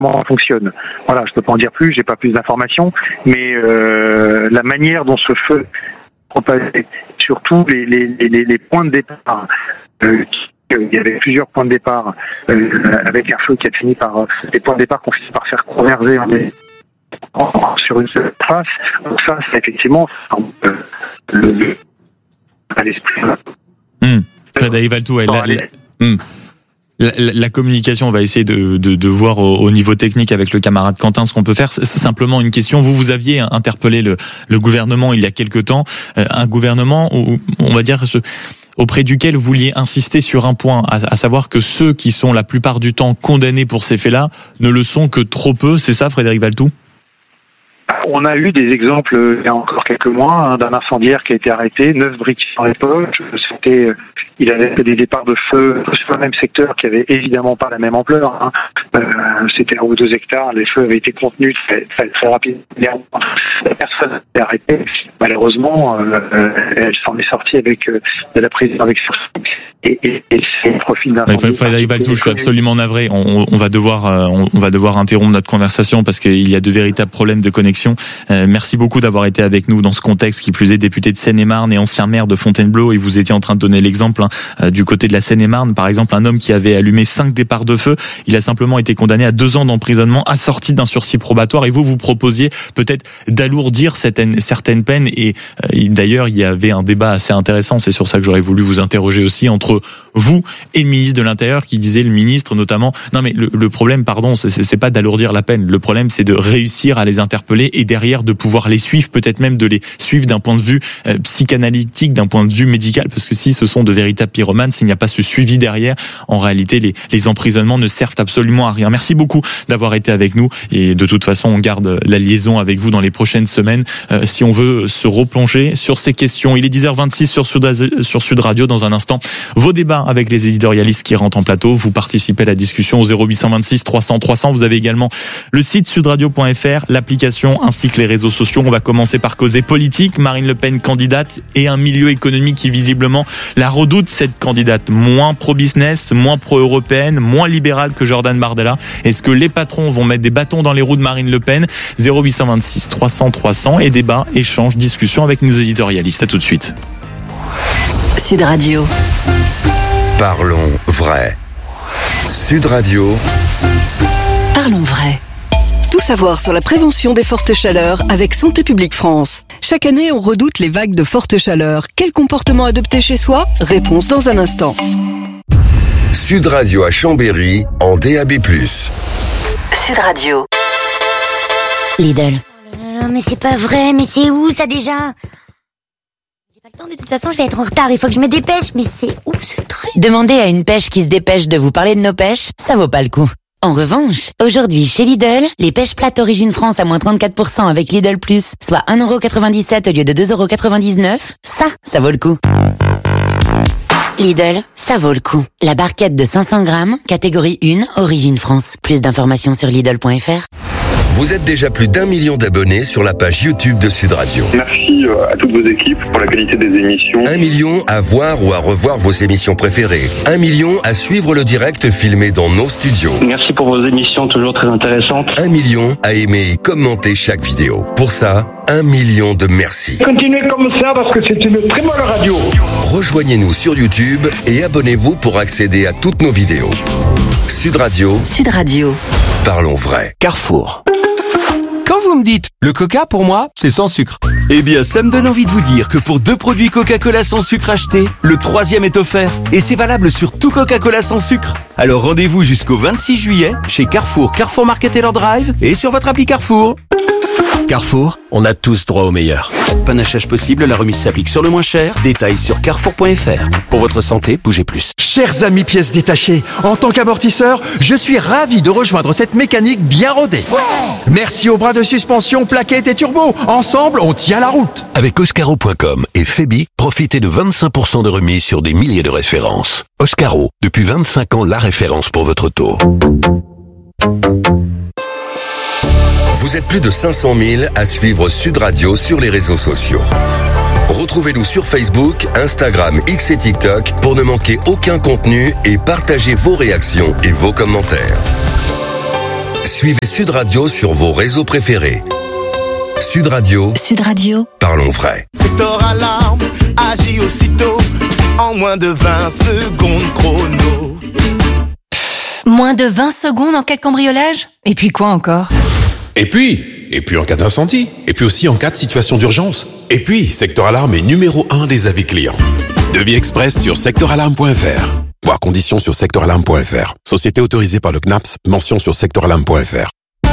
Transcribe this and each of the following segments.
comment fonctionne. Voilà, je peux pas en dire plus, j'ai pas plus d'informations, mais la manière dont ce feu propagé, surtout les points de départ, il y avait plusieurs points de départ avec un feu qui a fini par des points de départ qu'on finit par faire converger sur une seule trace. Donc ça, c'est effectivement à l'esprit. Frédéric Valletoux, la communication, on va essayer de voir au niveau technique avec le camarade Quentin ce qu'on peut faire. C'est simplement une question. Vous aviez interpellé le gouvernement il y a quelque temps, un gouvernement où, on va dire, auprès duquel vous vouliez insister sur un point, à savoir que ceux qui sont la plupart du temps condamnés pour ces faits-là ne le sont que trop peu. C'est ça, Frédéric Valletoux ? On a eu des exemples il y a encore quelques mois d'un incendiaire qui a été arrêté, 9 briques dans les poches. Il avait fait des départs de feu sur le même secteur qui avait évidemment pas la même ampleur. C'était 1 ou 2 hectares. Les feux avaient été contenus très rapidement. Personne n'a été arrêté. Malheureusement, elle s'en est sortie avec de la prise avec sursis. Et c'est le profil d'un. Frédéric Valletoux, je suis absolument navré. On va devoir interrompre notre conversation parce qu'il y a de véritables problèmes de connexion. Merci beaucoup d'avoir été avec nous dans ce contexte, qui plus est député de Seine-et-Marne et ancien maire de Fontainebleau. Et vous étiez en train de donner l'exemple du côté de la Seine-et-Marne. Par exemple, un homme qui avait allumé 5 départs de feu, il a simplement été condamné à 2 ans d'emprisonnement assorti d'un sursis probatoire. Et vous proposiez peut-être d'alourdir certaines peines. Et d'ailleurs, il y avait un débat assez intéressant. C'est sur ça que j'aurais voulu vous interroger aussi, entre vous et le ministre de l'Intérieur, qui disait, le ministre notamment, non mais le problème, pardon, c'est pas d'alourdir la peine. Le problème, c'est de réussir à les interpeller et derrière de pouvoir les suivre, peut-être même de les suivre d'un point de vue psychanalytique, d'un point de vue médical, parce que si ce sont de véritables pyromanes, s'il n'y a pas ce suivi derrière, en réalité, les emprisonnements ne servent absolument à rien. Merci beaucoup d'avoir été avec nous et de toute façon, on garde la liaison avec vous dans les prochaines semaines si on veut se replonger sur ces questions. Il est 10h26 sur Sud Radio. Dans un instant, vos débats avec les éditorialistes qui rentrent en plateau. Vous participez à la discussion au 0826 300 300. Vous avez également le site sudradio.fr, l'application ainsi que les réseaux sociaux. On va commencer par causer politique. Marine Le Pen candidate et un milieu économique qui visiblement la redoute, cette candidate moins pro-business, moins pro-européenne, moins libérale que Jordan Bardella. Est-ce que les patrons vont mettre des bâtons dans les roues de Marine Le Pen ? 0826 300 300 et débat, échange, discussion avec nos éditorialistes. À tout de suite. Sud Radio. Parlons vrai. Sud Radio. Parlons vrai. Tout savoir sur la prévention des fortes chaleurs avec Santé publique France. Chaque année, on redoute les vagues de forte chaleur. Quel comportement adopter chez soi ? Réponse dans un instant. Sud Radio à Chambéry en DAB+. Sud Radio. Lidl. Non, mais c'est pas vrai, mais c'est où ça déjà ? J'ai pas le temps, de toute façon je vais être en retard, il faut que je me dépêche, mais c'est où ce truc ? Demandez à une pêche qui se dépêche de vous parler de nos pêches, ça vaut pas le coup. En revanche, aujourd'hui chez Lidl, les pêches plates Origine France à moins 34% avec Lidl+, soit 1,97€ au lieu de 2,99€, ça vaut le coup. Lidl, ça vaut le coup. La barquette de 500 grammes, catégorie 1, Origine France. Plus d'informations sur Lidl.fr. Vous êtes déjà plus d'1 million d'abonnés sur la page YouTube de Sud Radio. Merci à toutes vos équipes pour la qualité des émissions. 1 million à voir ou à revoir vos émissions préférées. 1 million à suivre le direct filmé dans nos studios. Merci pour vos émissions toujours très intéressantes. 1 million à aimer et commenter chaque vidéo. Pour ça, 1 million de merci. Continuez comme ça parce que c'est une très bonne radio. Rejoignez-nous sur YouTube et abonnez-vous pour accéder à toutes nos vidéos. Sud Radio. Sud Radio. Parlons vrai. Carrefour. Quand vous me dites le Coca, pour moi, c'est sans sucre. Eh bien, ça me donne envie de vous dire que pour 2 produits Coca-Cola sans sucre achetés, le 3e est offert. Et c'est valable sur tout Coca-Cola sans sucre. Alors rendez-vous jusqu'au 26 juillet chez Carrefour, Carrefour Market Taylor Drive et sur votre appli Carrefour. Carrefour, on a tous droit au meilleur. Panachage possible, la remise s'applique sur le moins cher. Détails sur carrefour.fr. Pour votre santé, bougez plus. Chers amis pièces détachées, en tant qu'amortisseur, je suis ravi de rejoindre cette mécanique bien rodée. Ouais. Merci aux bras de suspension, plaquettes et turbo. Ensemble, on tient la route. Avec Oscaro.com et Febi, profitez de 25% de remise sur des milliers de références. Oscaro, depuis 25 ans, la référence pour votre auto. Vous êtes plus de 500 000 à suivre Sud Radio sur les réseaux sociaux. Retrouvez-nous sur Facebook, Instagram, X et TikTok pour ne manquer aucun contenu et partagez vos réactions et vos commentaires. Suivez Sud Radio sur vos réseaux préférés. Sud Radio. Sud Radio. Parlons vrai. Secteur Alarme agit aussitôt en moins de 20 secondes chrono. Moins de 20 secondes en cas de cambriolage ? Et puis quoi encore ? Et puis en cas d'incendie. Et puis aussi en cas de situation d'urgence. Et puis, Secteur Alarme est numéro 1 des avis clients. Devis express sur secteuralarme.fr. Voir conditions sur secteuralarme.fr. Société autorisée par le CNAPS. Mention sur secteuralarme.fr.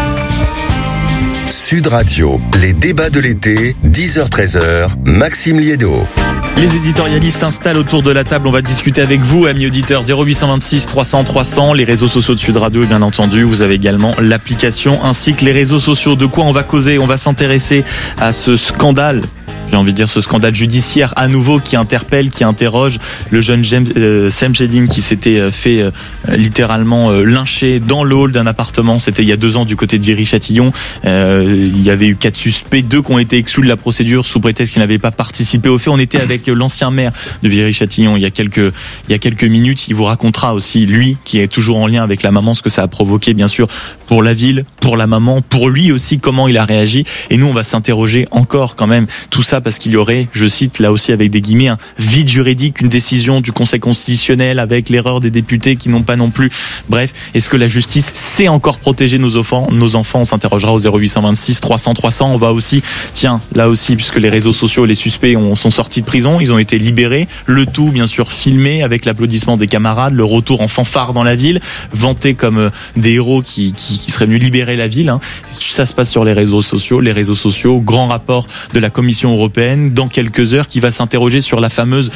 Sud Radio, les débats de l'été, 10h-13h, Maxime Liédo. Les éditorialistes s'installent autour de la table. On va discuter avec vous, amis auditeurs. 0826 300 300, les réseaux sociaux de Sud Radio, et bien entendu, vous avez également l'application ainsi que les réseaux sociaux. De quoi on va causer ? On va s'intéresser à ce scandale. J'ai envie de dire ce scandale judiciaire à nouveau qui interpelle, qui interroge le jeune Semjedine qui s'était fait littéralement lyncher dans le hall d'un appartement. C'était il y a 2 ans du côté de Viry-Châtillon. Il y avait eu 4 suspects, 2 qui ont été exclus de la procédure sous prétexte qu'ils n'avaient pas participé au fait. On était avec l'ancien maire de Viry-Châtillon il y a quelques minutes. Il vous racontera aussi, lui, qui est toujours en lien avec la maman, ce que ça a provoqué, bien sûr, pour la ville, pour la maman, pour lui aussi, comment il a réagi. Et nous, on va s'interroger encore quand même tout ça parce qu'il y aurait, je cite là aussi avec des guillemets, un vide juridique, une décision du Conseil constitutionnel avec l'erreur des députés qui n'ont pas non plus. Bref, est-ce que la justice sait encore protéger nos enfants ? On s'interrogera au 0826 300 300. On va aussi, là aussi, puisque les réseaux sociaux, les suspects sont sortis de prison, ils ont été libérés. Le tout, bien sûr, filmé avec l'applaudissement des camarades, le retour en fanfare dans la ville, vantés comme des héros qui seraient venus libérer la ville. Ça se passe sur les réseaux sociaux, grand rapport de la Commission européenne dans quelques heures qui va s'interroger sur la fameuse,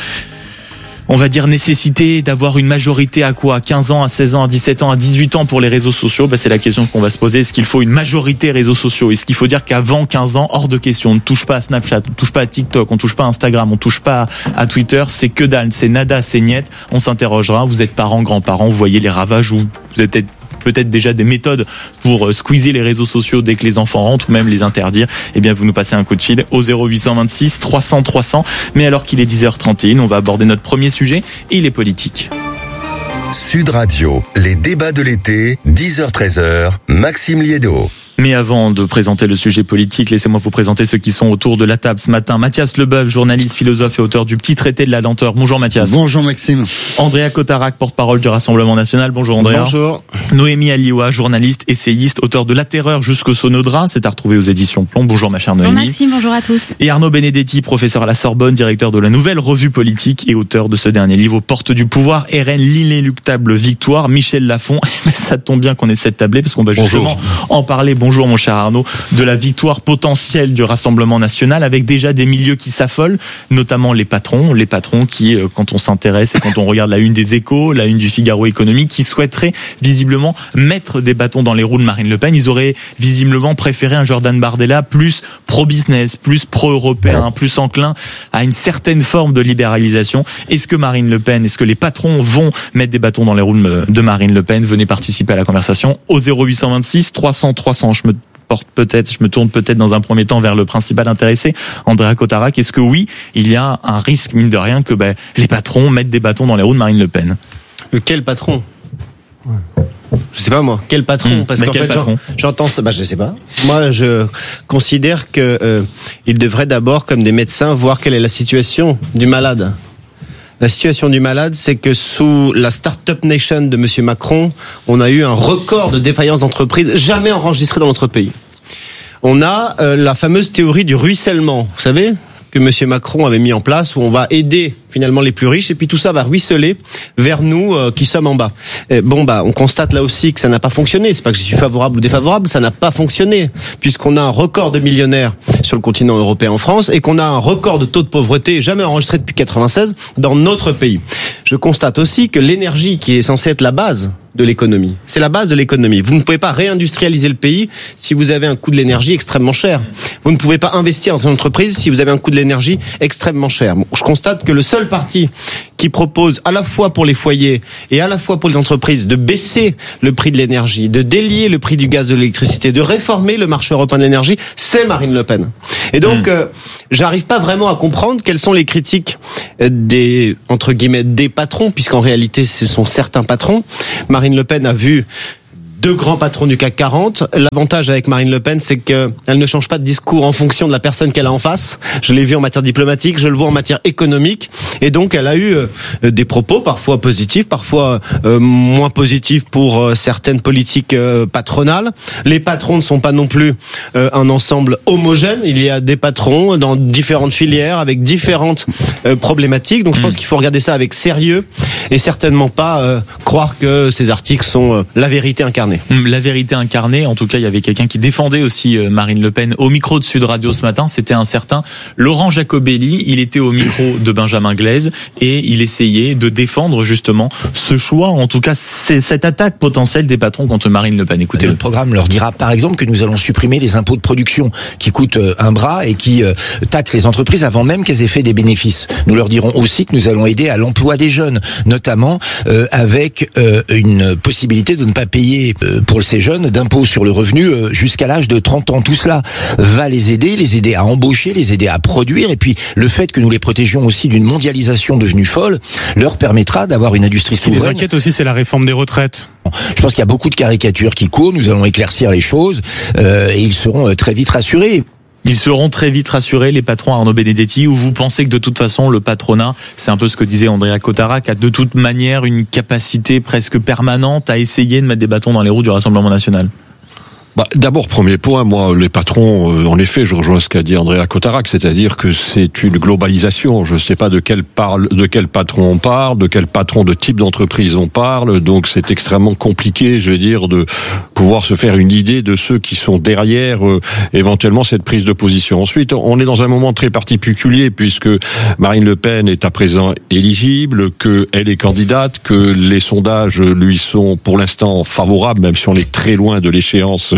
on va dire, nécessité d'avoir une majorité à quoi ? À 15 ans, à 16 ans, à 17 ans, à 18 ans pour les réseaux sociaux. C'est la question qu'on va se poser. Est-ce qu'il faut une majorité réseaux sociaux ? Est-ce qu'il faut dire qu'avant 15 ans, hors de question, on ne touche pas à Snapchat, on ne touche pas à TikTok, on ne touche pas à Instagram, on ne touche pas à Twitter, c'est que dalle, c'est nada, c'est niet. On s'interrogera. Vous êtes parents, grands-parents, vous voyez les ravages, ou vous êtes peut-être déjà des méthodes pour squeezer les réseaux sociaux dès que les enfants rentrent ou même les interdire. Eh bien, vous nous passez un coup de fil au 0826 300 300. Mais alors qu'il est 10h31, on va aborder notre premier sujet et il est politique. Sud Radio, les débats de l'été, 10h-13h, Maxime Liédo. Mais avant de présenter le sujet politique, laissez-moi vous présenter ceux qui sont autour de la table ce matin. Mathias Leboeuf, journaliste, philosophe et auteur du Petit Traité de la lenteur. Bonjour Mathias. Bonjour Maxime. Andrea Cotarac, porte-parole du Rassemblement National. Bonjour Andrea. Bonjour. Noémie Alioua, journaliste, essayiste, auteur de La Terreur jusqu'au Sonodra. C'est à retrouver aux éditions Plomb. Bonjour ma chère Noémie. Bonjour Maxime, bonjour à tous. Et Arnaud Benedetti, professeur à la Sorbonne, directeur de la Nouvelle Revue Politique et auteur de ce dernier livre, Portes du pouvoir, RN, l'inéluctable victoire. Michel Lafon. Ça tombe bien qu'on ait cette tablée parce qu'on va justement en parler. Bonjour mon cher Arnaud. De la victoire potentielle du Rassemblement National avec déjà des milieux qui s'affolent, notamment les patrons qui, quand on s'intéresse et quand on regarde la une des Échos, la une du Figaro économique, qui souhaiteraient visiblement mettre des bâtons dans les roues de Marine Le Pen. Ils auraient visiblement préféré un Jordan Bardella plus pro-business, plus pro-européen, plus enclin à une certaine forme de libéralisation. Est-ce que Marine Le Pen, est-ce que les patrons vont mettre des bâtons dans les roues de Marine Le Pen ? Venez participer à la conversation au 0826 300 300. Je me tourne peut-être dans un premier temps vers le principal intéressé, Andrea Cotarac. Est-ce que oui, il y a un risque, mine de rien, que les patrons mettent des bâtons dans les roues de Marine Le Pen ? Quel patron ? Je sais pas moi. Quel patron ? Parce qu'en fait, j'entends ça. Je sais pas. Moi, je considère que il devrait d'abord, comme des médecins, voir quelle est la situation du malade. La situation du malade, c'est que sous la Startup Nation de Monsieur Macron, on a eu un record de défaillance d'entreprises jamais enregistré dans notre pays. On a la fameuse théorie du ruissellement, vous savez, que Monsieur Macron avait mis en place, où on va aider finalement les plus riches, et puis tout ça va ruisseler vers nous qui sommes en bas. On constate là aussi que ça n'a pas fonctionné. C'est pas que je suis favorable ou défavorable, ça n'a pas fonctionné, puisqu'on a un record de millionnaires sur le continent européen en France, et qu'on a un record de taux de pauvreté jamais enregistré depuis 96 dans notre pays. Je constate aussi que l'énergie, qui est censée être la base de l'économie, c'est la base de l'économie. Vous ne pouvez pas réindustrialiser le pays si vous avez un coût de l'énergie extrêmement cher. Vous ne pouvez pas investir dans une entreprise si vous avez un coût de l'énergie extrêmement cher. Je constate que le seul parti qui propose à la fois pour les foyers et à la fois pour les entreprises de baisser le prix de l'énergie, de délier le prix du gaz, de l'électricité, de réformer le marché européen de l'énergie, c'est Marine Le Pen. Et donc, j'arrive pas vraiment à comprendre quelles sont les critiques des, entre guillemets, des patrons, puisqu'en réalité, ce sont certains patrons. Marine Le Pen a vu deux grands patrons du CAC 40. L'avantage avec Marine Le Pen, c'est qu'elle ne change pas de discours en fonction de la personne qu'elle a en face. Je l'ai vu en matière diplomatique, je le vois en matière économique. Et donc, elle a eu des propos parfois positifs, parfois moins positifs pour certaines politiques patronales. Les patrons ne sont pas non plus un ensemble homogène. Il y a des patrons dans différentes filières avec différentes problématiques. Donc, je pense qu'il faut regarder ça avec sérieux et certainement pas croire que ces articles sont la vérité incarnée. La vérité incarnée, en tout cas, il y avait quelqu'un qui défendait aussi Marine Le Pen au micro de Sud Radio ce matin, c'était un certain Laurent Jacobelli. Il était au micro de Benjamin Glaise et il essayait de défendre justement ce choix, en tout cas cette attaque potentielle des patrons contre Marine Le Pen. Écoutez, le programme leur dira par exemple que nous allons supprimer les impôts de production qui coûtent un bras et qui taxent les entreprises avant même qu'elles aient fait des bénéfices. Nous leur dirons aussi que nous allons aider à l'emploi des jeunes, notamment avec une possibilité de ne pas payer pour ces jeunes d'impôts sur le revenu jusqu'à l'âge de 30 ans. Tout cela va les aider à embaucher, les aider à produire, et puis le fait que nous les protégions aussi d'une mondialisation devenue folle leur permettra d'avoir une industrie souveraine. Ce qui les inquiète aussi, c'est la réforme des retraites. Je pense qu'il y a beaucoup de caricatures qui courent, nous allons éclaircir les choses et ils seront très vite rassurés. Ils seront très vite rassurés, les patrons, Arnaud Benedetti, ou vous pensez que de toute façon le patronat, c'est un peu ce que disait Andrea Cotarac, a de toute manière une capacité presque permanente à essayer de mettre des bâtons dans les roues du Rassemblement national? D'abord, premier point, moi, les patrons, en effet, je rejoins ce qu'a dit Andrea Cotarac, c'est-à-dire que c'est une globalisation. Je ne sais pas de quel patron on parle, de quel patron de type d'entreprise on parle, donc c'est extrêmement compliqué, je veux dire, de pouvoir se faire une idée de ceux qui sont derrière éventuellement cette prise de position. Ensuite, on est dans un moment très particulier puisque Marine Le Pen est à présent éligible, qu'elle est candidate, que les sondages lui sont pour l'instant favorables, même si on est très loin de l'échéance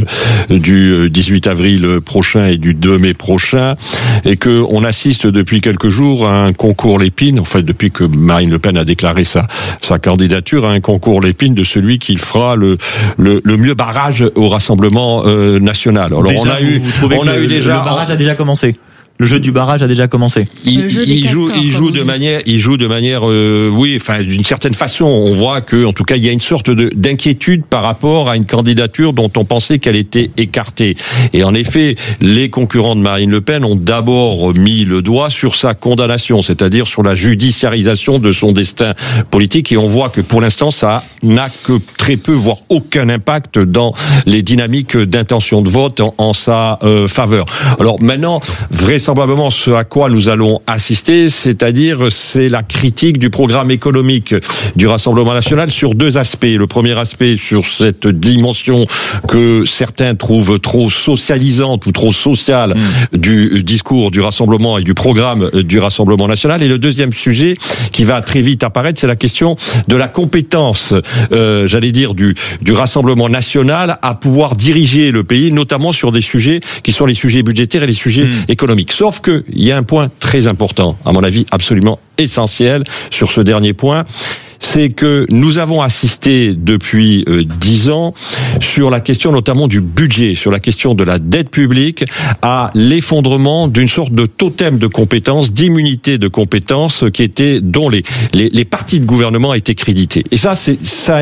du 18 avril prochain et du 2 mai prochain, et que on assiste depuis quelques jours à un concours Lépine, en fait depuis que Marine Le Pen a déclaré sa candidature, à un concours Lépine de celui qui fera le mieux barrage au Rassemblement national. Alors déjà, on a eu déjà le barrage a déjà commencé. Le jeu du barrage a déjà commencé. Il joue de manière, oui, enfin, d'une certaine façon, on voit que, en tout cas, il y a une sorte d'inquiétude par rapport à une candidature dont on pensait qu'elle était écartée. Et en effet, les concurrents de Marine Le Pen ont d'abord mis le doigt sur sa condamnation, c'est-à-dire sur la judiciarisation de son destin politique. Et on voit que pour l'instant, ça n'a que très peu, voire aucun impact dans les dynamiques d'intention de vote en sa faveur. Alors maintenant, vraisemblablement, ce à quoi nous allons assister, c'est-à-dire c'est la critique du programme économique du Rassemblement national sur deux aspects. Le premier aspect sur cette dimension que certains trouvent trop socialisante ou trop sociale du discours du Rassemblement et du programme du Rassemblement national. Et le deuxième sujet qui va très vite apparaître, c'est la question de la compétence, j'allais dire, du Rassemblement national à pouvoir diriger le pays, notamment sur des sujets qui sont les sujets budgétaires et les sujets économiques. Sauf que il y a un point très important, à mon avis absolument essentiel sur ce dernier point, c'est que nous avons assisté depuis 10 ans sur la question notamment du budget, sur la question de la dette publique, à l'effondrement d'une sorte de totem de compétences, d'immunité de compétences dont les partis de gouvernement étaient crédités. Et ça a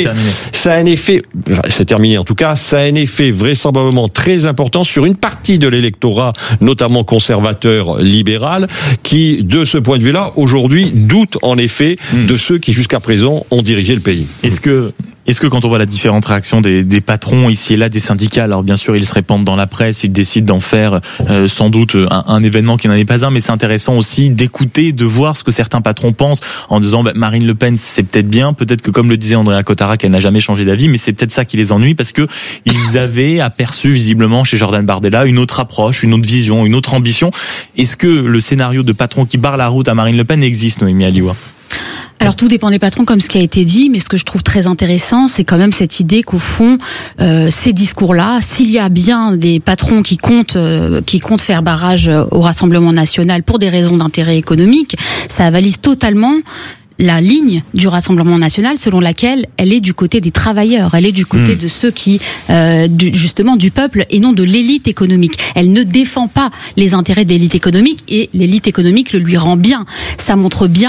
un effet, c'est terminé en tout cas, ça a un effet vraisemblablement très important sur une partie de l'électorat, notamment conservateur libéral, qui, de ce point de vue-là, aujourd'hui, doute en effet de ceux qui jusqu'à présent ont dirigé le pays. Est-ce que quand on voit la différente réaction des patrons ici et là, des syndicats, alors bien sûr ils se répandent dans la presse, ils décident d'en faire sans doute un événement qui n'en est pas un, mais c'est intéressant aussi d'écouter, de voir ce que certains patrons pensent en disant Marine Le Pen c'est peut-être bien, peut-être que comme le disait Andrea Cotarac, elle n'a jamais changé d'avis, mais c'est peut-être ça qui les ennuie parce que ils avaient aperçu visiblement chez Jordan Bardella une autre approche, une autre vision, une autre ambition. Est-ce que le scénario de patron qui barre la route à Marine Le Pen existe, Noémie Aliwa? Alors tout dépend des patrons, comme ce qui a été dit, mais ce que je trouve très intéressant, c'est quand même cette idée qu'au fond, ces discours-là, s'il y a bien des patrons qui comptent faire barrage au Rassemblement national pour des raisons d'intérêt économique, ça avalise totalement la ligne du Rassemblement national selon laquelle elle est du côté des travailleurs, elle est du côté de ceux qui, justement, du peuple et non de l'élite économique. Elle ne défend pas les intérêts de l'élite économique et l'élite économique le lui rend bien. Ça montre bien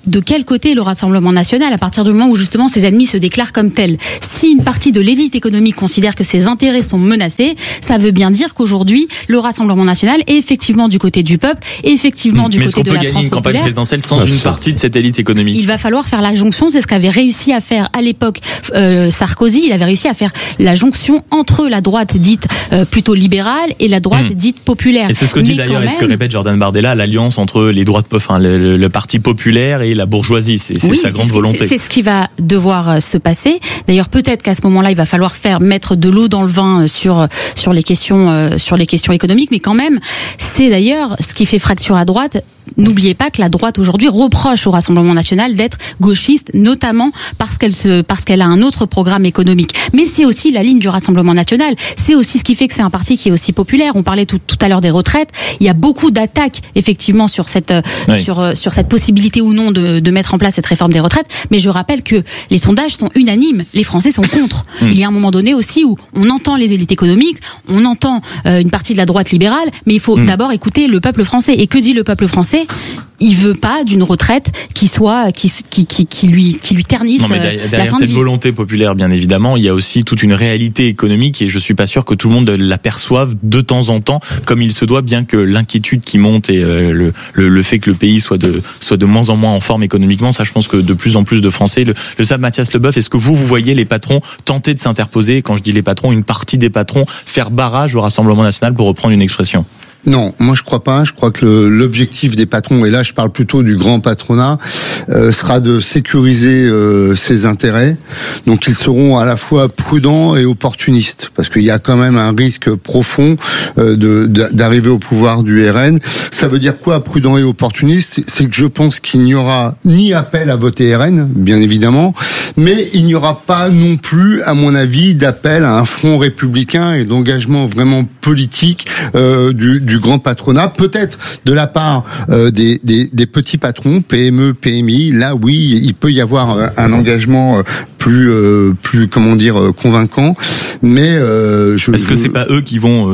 de quel côté le Rassemblement national, à partir du moment où justement ses ennemis se déclarent comme tels. Si une partie de l'élite économique considère que ses intérêts sont menacés, ça veut bien dire qu'aujourd'hui, le Rassemblement national est effectivement du côté du peuple, et effectivement du côté de la France populaire. Mais est-ce qu'on peut gagner une campagne présidentielle sans une partie de cette élite économique? Il va falloir faire la jonction, c'est ce qu'avait réussi à faire à l'époque Sarkozy. Il avait réussi à faire la jonction entre la droite dite plutôt libérale et la droite dite populaire. Et c'est ce que dit d'ailleurs, et ce que répète Jordan Bardella, l'alliance entre les droites, le parti populaire et la bourgeoisie. C'est sa grande volonté. C'est ce qui va devoir se passer. D'ailleurs, peut-être qu'à ce moment-là, il va falloir mettre de l'eau dans le vin sur les questions économiques, mais quand même, c'est d'ailleurs ce qui fait fracture à droite. N'oubliez pas que la droite aujourd'hui reproche au Rassemblement national d'être gauchiste, notamment parce qu'elle a un autre programme économique. Mais c'est aussi la ligne du Rassemblement national. C'est aussi ce qui fait que c'est un parti qui est aussi populaire. On parlait tout à l'heure des retraites. Il y a beaucoup d'attaques effectivement sur cette possibilité ou non de mettre en place cette réforme des retraites. Mais je rappelle que les sondages sont unanimes. Les Français sont contre. Il y a un moment donné aussi où on entend les élites économiques, on entend une partie de la droite libérale, mais il faut d'abord écouter le peuple français. Et que dit le peuple français? Il veut pas d'une retraite qui lui ternisse derrière la fin cette de vie. volonté populaire, bien évidemment, il y a aussi toute une réalité économique et je suis pas sûr que tout le monde l'aperçoive de temps en temps comme il se doit, bien que l'inquiétude qui monte et le fait que le pays soit de moins en moins en forme économiquement, ça je pense que de plus en plus de Français le savent. Mathias Leboeuf, est-ce que vous voyez les patrons tenter de s'interposer, quand je dis les patrons, une partie des patrons faire barrage au Rassemblement national, pour reprendre une expression? Non, moi je crois pas. Je crois que l'objectif des patrons, et là je parle plutôt du grand patronat, sera de sécuriser ses intérêts. Donc ils seront à la fois prudents et opportunistes, parce qu'il y a quand même un risque profond d'arriver au pouvoir du RN. Ça veut dire quoi, prudent et opportuniste? C'est que je pense qu'il n'y aura ni appel à voter RN, bien évidemment, mais il n'y aura pas non plus, à mon avis, d'appel à un front républicain et d'engagement vraiment politique du grand patronat, peut-être de la part des petits patrons, PME, PMI. Là, oui, il peut y avoir un engagement plus comment dire, convaincant. Mais est-ce que c'est pas eux qui vont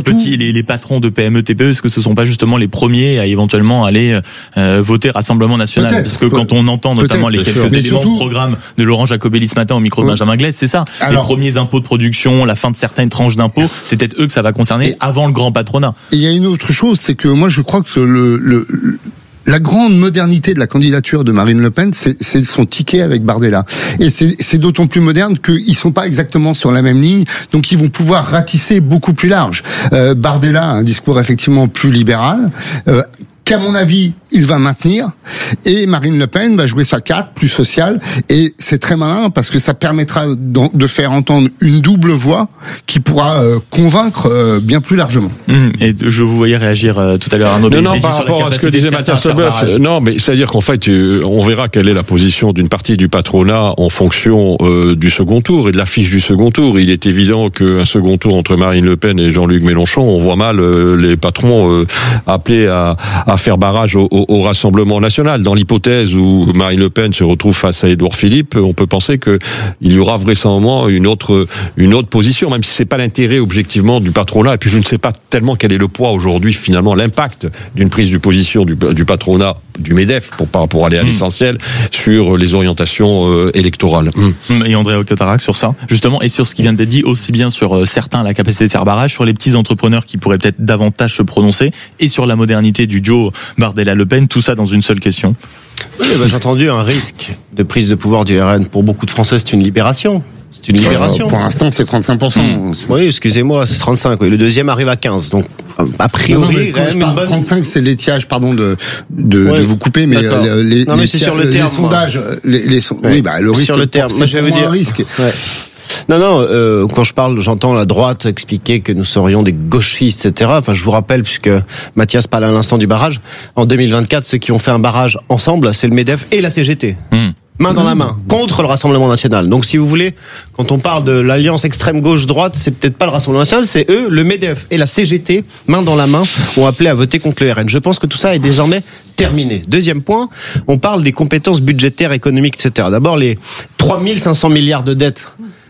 les patrons de PME, TPE, est-ce que ce sont pas justement les premiers à éventuellement aller voter Rassemblement national? Parce que quand on entend notamment les quelques éléments de programme de Laurent Jacobelli ce matin au micro de Benjamin Glaise, c'est ça. Alors, les premiers impôts de production, la fin de certaines tranches d'impôts, c'est peut-être eux que ça va concerner avant le grand patronat. Il y a une autre chose, c'est que moi je crois que la grande modernité de la candidature de Marine Le Pen, c'est son ticket avec Bardella. Et c'est d'autant plus moderne qu'ils sont pas exactement sur la même ligne, donc ils vont pouvoir ratisser beaucoup plus large. Bardella a un discours effectivement plus libéral, qu'à mon avis, il va maintenir, et Marine Le Pen va jouer sa carte plus sociale, et c'est très malin parce que ça permettra de faire entendre une double voix qui pourra convaincre bien plus largement. Et je vous voyais réagir tout à l'heure, Arnaud. Non, par rapport à ce que disait Mathias Leboeuf, non, mais c'est-à-dire qu'en fait, on verra quelle est la position d'une partie du patronat en fonction du second tour et de l'affiche du second tour. Il est évident qu'un second tour entre Marine Le Pen et Jean-Luc Mélenchon, on voit mal les patrons appelés à faire barrage au Rassemblement national. Dans l'hypothèse où Marine Le Pen se retrouve face à Édouard Philippe, on peut penser que il y aura vraisemblablement une autre position, même si c'est pas l'intérêt objectivement du patronat. Et puis je ne sais pas tellement quel est le poids aujourd'hui, finalement, l'impact d'une prise de position du patronat, du MEDEF, pour aller à l'essentiel, sur les orientations électorales. Et André Ocotarac sur ça, justement, et sur ce qui vient d'être dit, aussi bien sur certains la capacité de faire barrage, sur les petits entrepreneurs qui pourraient peut-être davantage se prononcer, et sur la modernité du duo Bardella-Le Pen, tout ça dans une seule question. Oui, j'ai entendu un risque de prise de pouvoir du RN. Pour beaucoup de Français, c'est une libération. C'est une libération. Pour l'instant, c'est 35%. Oui, excusez-moi, c'est 35%. Oui. Le deuxième arrive à 15%. Donc, a priori, quand je parle 35%, c'est l'étiage, pardon de vous couper, mais c'est sur le terme. Les sondages, oui, bah, le risque. Sur le terme. Moi, je vais vous dire. Un risque. Ouais. Non, quand j'entends la droite expliquer que nous serions des gauchistes, etc. Enfin, je vous rappelle, puisque Mathias parlait à l'instant du barrage, en 2024, ceux qui ont fait un barrage ensemble, c'est le MEDEF et la CGT. Main dans la main, contre le Rassemblement national. Donc, si vous voulez, quand on parle de l'alliance extrême gauche-droite, c'est peut-être pas le Rassemblement national, c'est eux, le MEDEF et la CGT, main dans la main, ont appelé à voter contre le RN. Je pense que tout ça est désormais terminé. Deuxième point, on parle des compétences budgétaires, économiques, etc. D'abord, les 3500 milliards de dettes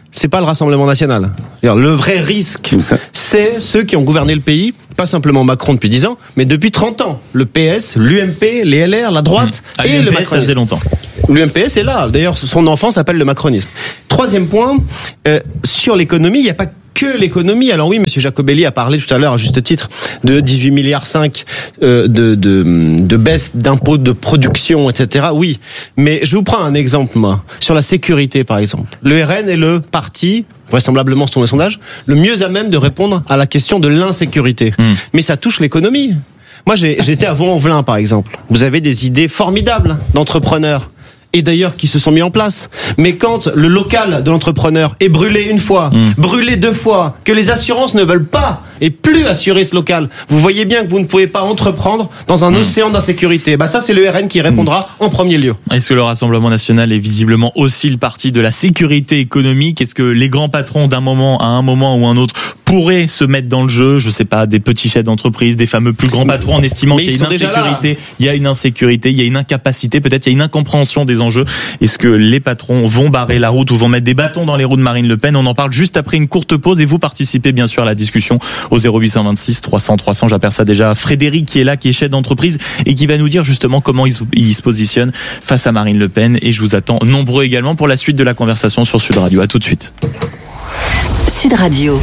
c'est pas le Rassemblement national. Le vrai risque, c'est ceux qui ont gouverné le pays, pas simplement Macron depuis 10 ans, mais depuis 30 ans. Le PS, l'UMP, les LR, la droite et le macronisme. Ça faisait longtemps. L'UMPS est là. D'ailleurs, son enfant s'appelle le macronisme. Troisième point, sur l'économie, il n'y a pas que l'économie. Alors oui, monsieur Jacobelli a parlé tout à l'heure, à juste titre, de 18,5 milliards de baisse d'impôts de production, etc. Oui, mais je vous prends un exemple, moi, sur la sécurité, par exemple. Le RN est le parti, vraisemblablement selon les sondages, le mieux à même de répondre à la question de l'insécurité. Mais ça touche l'économie. Moi, j'étais à Vaux-en-Velin, par exemple. Vous avez des idées formidables d'entrepreneurs. Et d'ailleurs qui se sont mis en place. Mais quand le local de l'entrepreneur est brûlé une fois, brûlé 2 fois, que les assurances ne veulent pas et plus assurer ce local, vous voyez bien que vous ne pouvez pas entreprendre dans un océan d'insécurité. Bah ça, c'est le RN qui répondra en premier lieu. Est-ce que le Rassemblement national est visiblement aussi le parti de la sécurité économique? Est-ce que les grands patrons à un moment ou un autre pourraient se mettre dans le jeu? Je sais pas, des petits chefs d'entreprise, des fameux plus grands patrons, en estimant qu'il y a une insécurité, il y a une insécurité, il y a une incapacité, peut-être il y a une incompréhension des enjeux. Est-ce que les patrons vont barrer la route ou vont mettre des bâtons dans les roues de Marine Le Pen? On en parle juste après une courte pause et vous participez bien sûr à la discussion au 0826 300 300. J'aperçois déjà Frédéric qui est là, qui est chef d'entreprise et qui va nous dire justement comment il se positionne face à Marine Le Pen. Et je vous attends nombreux également pour la suite de la conversation sur Sud Radio. À tout de suite. Sud Radio.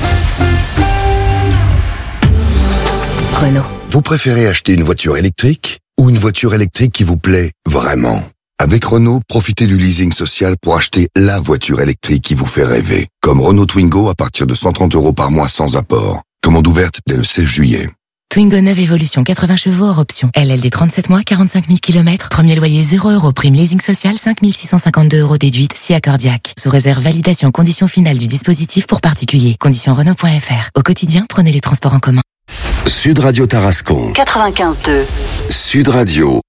Renault. Vous préférez acheter une voiture électrique ou une voiture électrique qui vous plaît vraiment? Avec Renault, profitez du leasing social pour acheter la voiture électrique qui vous fait rêver. Comme Renault Twingo à partir de 130 € par mois sans apport. Commande ouverte dès le 16 juillet. Twingo 9 Evolution, 80 chevaux hors option. LLD 37 mois, 45 000 km. Premier loyer 0 €. Prime leasing social, 5 652 € déduite, si accordiaque. Sous réserve validation condition finale du dispositif pour particuliers. Conditions Renault.fr. Au quotidien, prenez les transports en commun. Sud Radio Tarascon. 95.2. Sud Radio.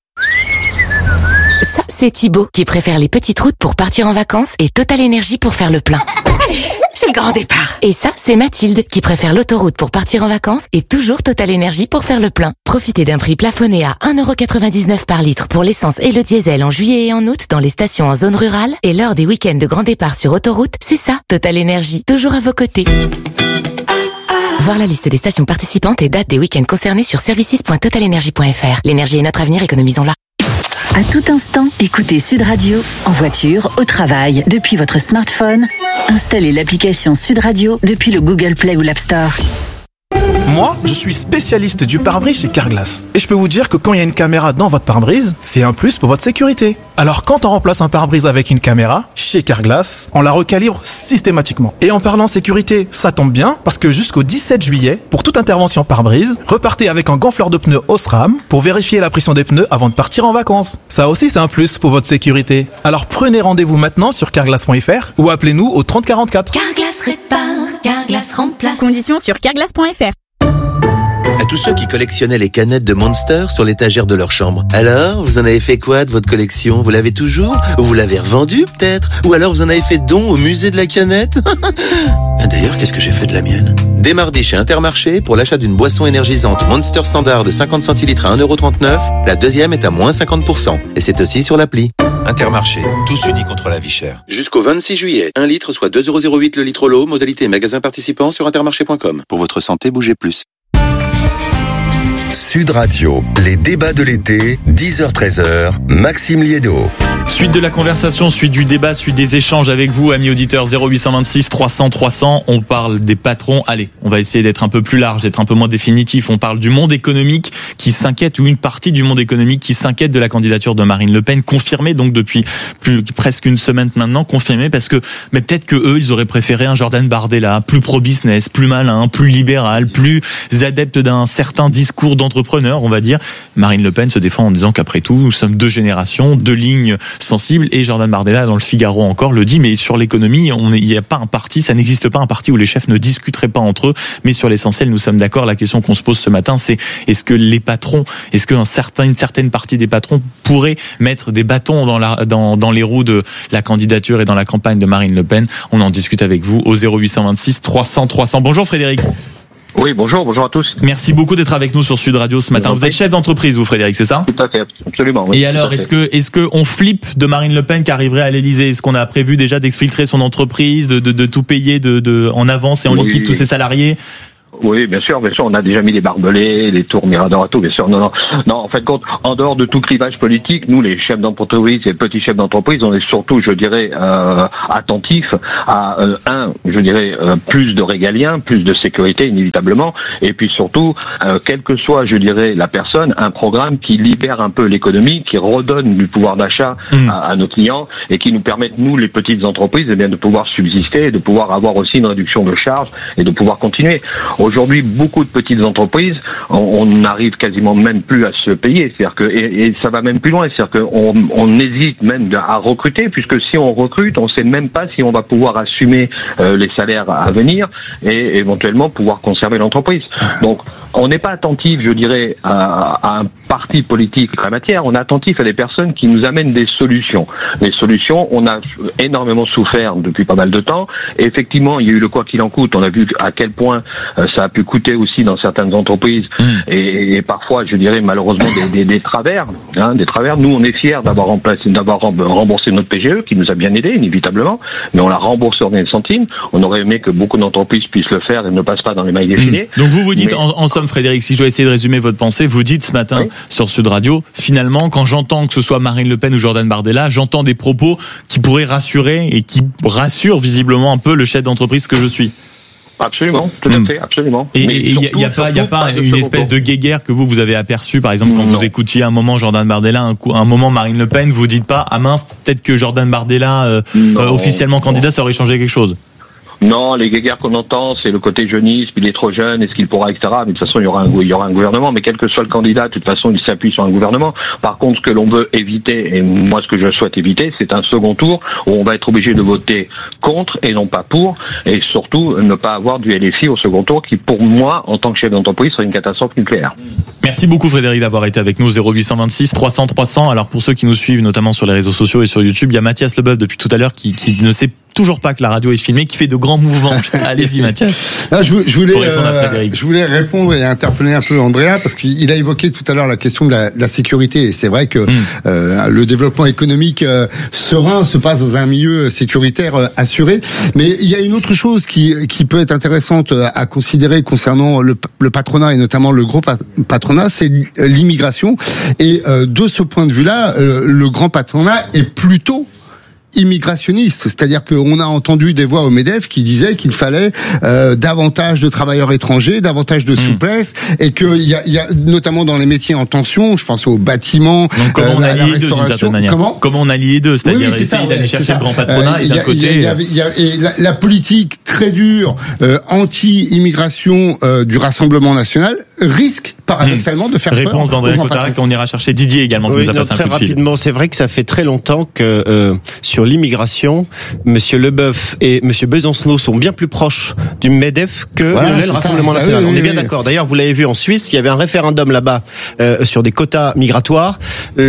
Ça, c'est Thibaut qui préfère les petites routes pour partir en vacances et Total Énergie pour faire le plein. C'est le grand départ. Et ça, c'est Mathilde qui préfère l'autoroute pour partir en vacances et toujours Total Énergie pour faire le plein. Profitez d'un prix plafonné à 1,99 € par litre pour l'essence et le diesel en juillet et en août dans les stations en zone rurale. Et lors des week-ends de grand départ sur autoroute, c'est ça, Total Énergie, toujours à vos côtés. Voir la liste des stations participantes et dates des week-ends concernés sur services.totalenergie.fr. L'énergie est notre avenir, économisons-la. À tout instant, écoutez Sud Radio, en voiture, au travail, depuis votre smartphone. Installez l'application Sud Radio depuis le Google Play ou l'App Store. Moi, je suis spécialiste du pare-brise chez Carglass. Et je peux vous dire que quand il y a une caméra dans votre pare-brise, c'est un plus pour votre sécurité. Alors quand on remplace un pare-brise avec une caméra, chez Carglass, on la recalibre systématiquement. Et en parlant sécurité, ça tombe bien, parce que jusqu'au 17 juillet, pour toute intervention pare-brise, repartez avec un gonfleur de pneus Osram pour vérifier la pression des pneus avant de partir en vacances. Ça aussi, c'est un plus pour votre sécurité. Alors prenez rendez-vous maintenant sur carglass.fr ou appelez-nous au 30 44. Carglass répare, Carglass remplace. Conditions sur carglass.fr. À tous ceux qui collectionnaient les canettes de Monster sur l'étagère de leur chambre. Alors, vous en avez fait quoi de votre collection? Vous l'avez toujours? Ou vous l'avez revendue peut-être? Ou alors vous en avez fait don au musée de la canette? D'ailleurs, qu'est-ce que j'ai fait de la mienne? Dès mardi chez Intermarché, pour l'achat d'une boisson énergisante Monster Standard de 50 centilitres à 1,39 €, la deuxième est à moins 50%. Et c'est aussi sur l'appli. Intermarché, tous unis contre la vie chère. Jusqu'au 26 juillet, 1 litre soit 2,08 € le litre l'eau, modalité magasin participant sur intermarché.com. Pour votre santé, bougez plus. Sud Radio, les débats de l'été, 10h-13h, Maxime Liédo. Suite de la conversation, suite du débat, suite des échanges avec vous, amis auditeurs, 0826 300 300. On parle des patrons. Allez, on va essayer d'être un peu plus large, d'être un peu moins définitif. On parle du monde économique qui s'inquiète, ou une partie du monde économique qui s'inquiète de la candidature de Marine Le Pen, confirmée donc depuis presque une semaine maintenant, confirmée parce que, mais peut-être que eux, ils auraient préféré un Jordan Bardella, plus pro-business, plus malin, plus libéral, plus adepte d'un certain discours d'entrepreneur, on va dire. Marine Le Pen se défend en disant qu'après tout, nous sommes deux générations, deux lignes sensibles, et Jordan Bardella dans le Figaro encore le dit, mais sur l'économie, il n'y a pas un parti, ça n'existe pas un parti où les chefs ne discuteraient pas entre eux, mais sur l'essentiel, nous sommes d'accord. La question qu'on se pose ce matin, c'est est-ce que les patrons, est-ce qu'une certaine partie des patrons pourraient mettre des bâtons dans les roues de la candidature et dans la campagne de Marine Le Pen? On en discute avec vous au 0826 300 300. Bonjour Frédéric. Oui, bonjour à tous. Merci beaucoup d'être avec nous sur Sud Radio ce matin. Vous êtes chef d'entreprise, vous, Frédéric, c'est ça? Tout à fait, absolument. Oui, et alors, est-ce que on flippe de Marine Le Pen qui arriverait à l'Élysée? Est-ce qu'on a prévu déjà d'exfiltrer son entreprise, de tout payer en avance et en liquide tous ses salariés? Oui, bien sûr, on a déjà mis les barbelés, les tours Mirador et tout, bien sûr. Non, en fait, en dehors de tout clivage politique, nous, les chefs d'entreprise et petits chefs d'entreprise, on est surtout, je dirais, attentifs à, plus de régalien, plus de sécurité, inévitablement, et puis surtout, quelle que soit, je dirais, la personne, un programme qui libère un peu l'économie, qui redonne du pouvoir d'achat à nos clients, et qui nous permette, nous, les petites entreprises, eh bien, de pouvoir subsister, et de pouvoir avoir aussi une réduction de charges, et de pouvoir continuer. Aujourd'hui, beaucoup de petites entreprises, on n'arrive quasiment même plus à se payer. C'est-à-dire que, et ça va même plus loin. C'est-à-dire qu'on hésite même à recruter, puisque si on recrute, on sait même pas si on va pouvoir assumer les salaires à venir et éventuellement pouvoir conserver l'entreprise. Donc, on n'est pas attentif, je dirais, à un parti politique en la matière. On est attentif à des personnes qui nous amènent des solutions. Les solutions, on a énormément souffert depuis pas mal de temps. Et effectivement, il y a eu le quoi qu'il en coûte. On a vu à quel point ça a pu coûter aussi dans certaines entreprises et parfois, je dirais, malheureusement des travers. Des travers. Nous, on est fiers d'avoir remboursé notre PGE, qui nous a bien aidé, inévitablement, mais on l'a remboursé en centimes. On aurait aimé que beaucoup d'entreprises puissent le faire et ne passent pas dans les mailles des filets. Donc vous dites, en somme, Frédéric, si je dois essayer de résumer votre pensée, vous dites ce matin sur Sud Radio, finalement, quand j'entends que ce soit Marine Le Pen ou Jordan Bardella, j'entends des propos qui pourraient rassurer et qui rassurent visiblement un peu le chef d'entreprise que je suis. Absolument, tout à fait, absolument. Et il y a pas une espèce de guéguerre que vous avez aperçu, par exemple, quand vous écoutiez un moment Jordan Bardella, un moment Marine Le Pen, vous dites pas, ah mince, peut-être que Jordan Bardella, officiellement candidat, ça aurait changé quelque chose. Non, les guéguerres qu'on entend, c'est le côté jeunisme, il est trop jeune, est-ce qu'il pourra, etc. Mais de toute façon, il y aura un gouvernement, mais quel que soit le candidat, de toute façon, il s'appuie sur un gouvernement. Par contre, ce que l'on veut éviter, et moi, ce que je souhaite éviter, c'est un second tour où on va être obligé de voter contre et non pas pour, et surtout, ne pas avoir du LFI au second tour qui, pour moi, en tant que chef d'entreprise, serait une catastrophe nucléaire. Merci beaucoup, Frédéric, d'avoir été avec nous. 0826 300 300. Alors, pour ceux qui nous suivent, notamment sur les réseaux sociaux et sur YouTube, il y a Mathias Leboeuf depuis tout à l'heure qui ne sait toujours pas que la radio est filmée, qui fait de grands mouvements. Allez-y, Mathias. Là, je voulais répondre et interpeller un peu Andrea, parce qu'il a évoqué tout à l'heure la question de la sécurité. Et c'est vrai que le développement économique serein se passe dans un milieu sécuritaire assuré. Mais il y a une autre chose qui peut être intéressante à considérer concernant le patronat et notamment le gros patronat, c'est l'immigration. Et de ce point de vue-là, le grand patronat est plutôt immigrationniste, c'est-à-dire qu'on a entendu des voix au MEDEF qui disaient qu'il fallait davantage de travailleurs étrangers, davantage de souplesse, et qu'il y a notamment dans les métiers en tension, je pense aux bâtiments, comment on allie la les deux d'une certaine manière. Comment on allie les deux, c'est-à-dire essayer d'aller chercher le grand patronat et d'un côté et la politique très dure anti-immigration du Rassemblement national risque paradoxalement de faire peur. Réponse d'Andrea Cotarac, on ira chercher Didier également, qui nous a passé un coup de fil. Très rapidement, c'est vrai que ça fait très longtemps que sur l'immigration, Monsieur Leboeuf et Monsieur Besancenot sont bien plus proches du MEDEF que le Rassemblement national. On est bien d'accord. D'ailleurs, vous l'avez vu en Suisse, il y avait un référendum là-bas sur des quotas migratoires.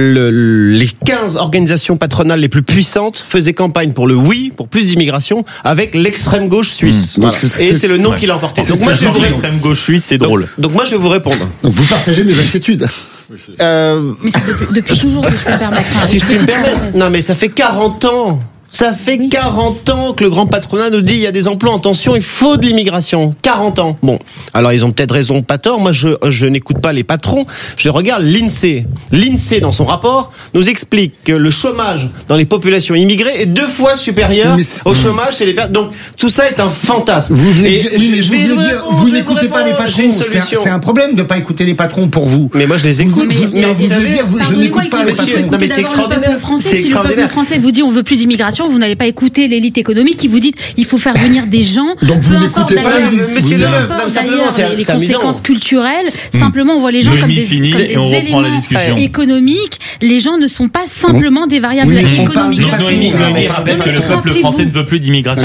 Les 15 organisations patronales les plus puissantes faisaient campagne pour le oui, pour plus d'immigration, avec l'extrême gauche suisse. Voilà. Et c'est le non qui l'a emporté. Donc moi, l'extrême gauche suisse, c'est drôle. Donc moi, je vais vous répondre. Donc vous partagez mes inquiétudes. Mais c'est depuis toujours, si je peux me permettre. Si je peux me permettre. Non, mais ça fait 40 ans. Ça fait 40 ans que le grand patronat nous dit il y a des emplois en tension, il faut de l'immigration. 40 ans. Bon, alors ils ont peut-être raison, pas tort. Moi, je n'écoute pas les patrons. Je regarde l'INSEE. L'INSEE, dans son rapport, nous explique que le chômage dans les populations immigrées est 2 fois supérieur au chômage chez les personnes. Donc, tout ça est un fantasme. Vous n'écoutez pas les patrons. C'est un problème de ne pas écouter les patrons pour vous. Mais moi, je les écoute. Je n'écoute pas les patrons. Non, mais c'est extraordinaire. Si le peuple français vous dit on veut plus d'immigration, vous n'allez pas écouter l'élite économique qui vous dit il faut faire venir des gens. Donc vous n'écoutez pas Monsieur Leboeuf, les conséquences culturelles. Simplement, on voit les gens comme des éléments économiques. Les gens ne sont pas simplement des variables économiques. Noémie rappelle que le peuple français ne veut plus d'immigration.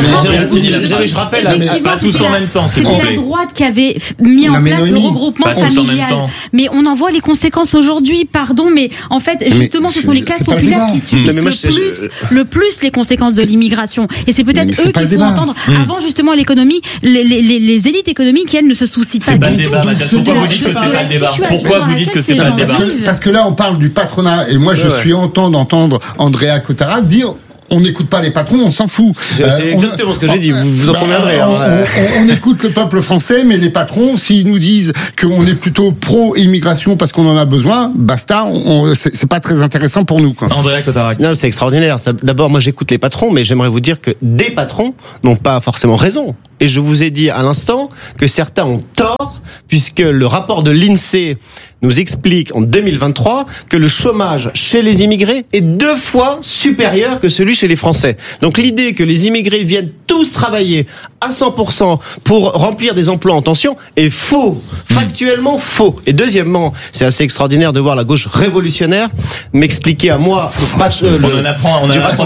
Je rappelle, pas tous en même temps. C'était la droite qui avait mis en place le regroupement familial. Mais on en voit les conséquences aujourd'hui. Pardon, mais en fait, justement, ce sont les classes populaires qui subissent le plus les conséquences conséquences de l'immigration. Et c'est peut-être eux qu'il faut entendre avant justement l'économie, les élites économiques qui elles ne se soucient pas du tout. Pourquoi vous dites que c'est pas le débat ? Pourquoi vous dites que c'est pas le débat ? Parce que là on parle du patronat et moi je suis d'entendre Andrea Cotarac dire on n'écoute pas les patrons, on s'en fout. C'est exactement ce que j'ai dit, vous en conviendrez. On écoute le peuple français, mais les patrons, s'ils nous disent qu'on est plutôt pro-immigration parce qu'on en a besoin, basta, c'est pas très intéressant pour nous. Andrea Cotarac. Non, c'est extraordinaire. D'abord, moi j'écoute les patrons, mais j'aimerais vous dire que des patrons n'ont pas forcément raison. Et je vous ai dit à l'instant que certains ont tort, puisque le rapport de l'INSEE nous explique en 2023 que le chômage chez les immigrés est 2 fois supérieur que celui chez les Français. Donc l'idée que les immigrés viennent tous travailler à 100% pour remplir des emplois en tension est faux, factuellement faux. Et deuxièmement, c'est assez extraordinaire de voir la gauche révolutionnaire m'expliquer à moi on en apprend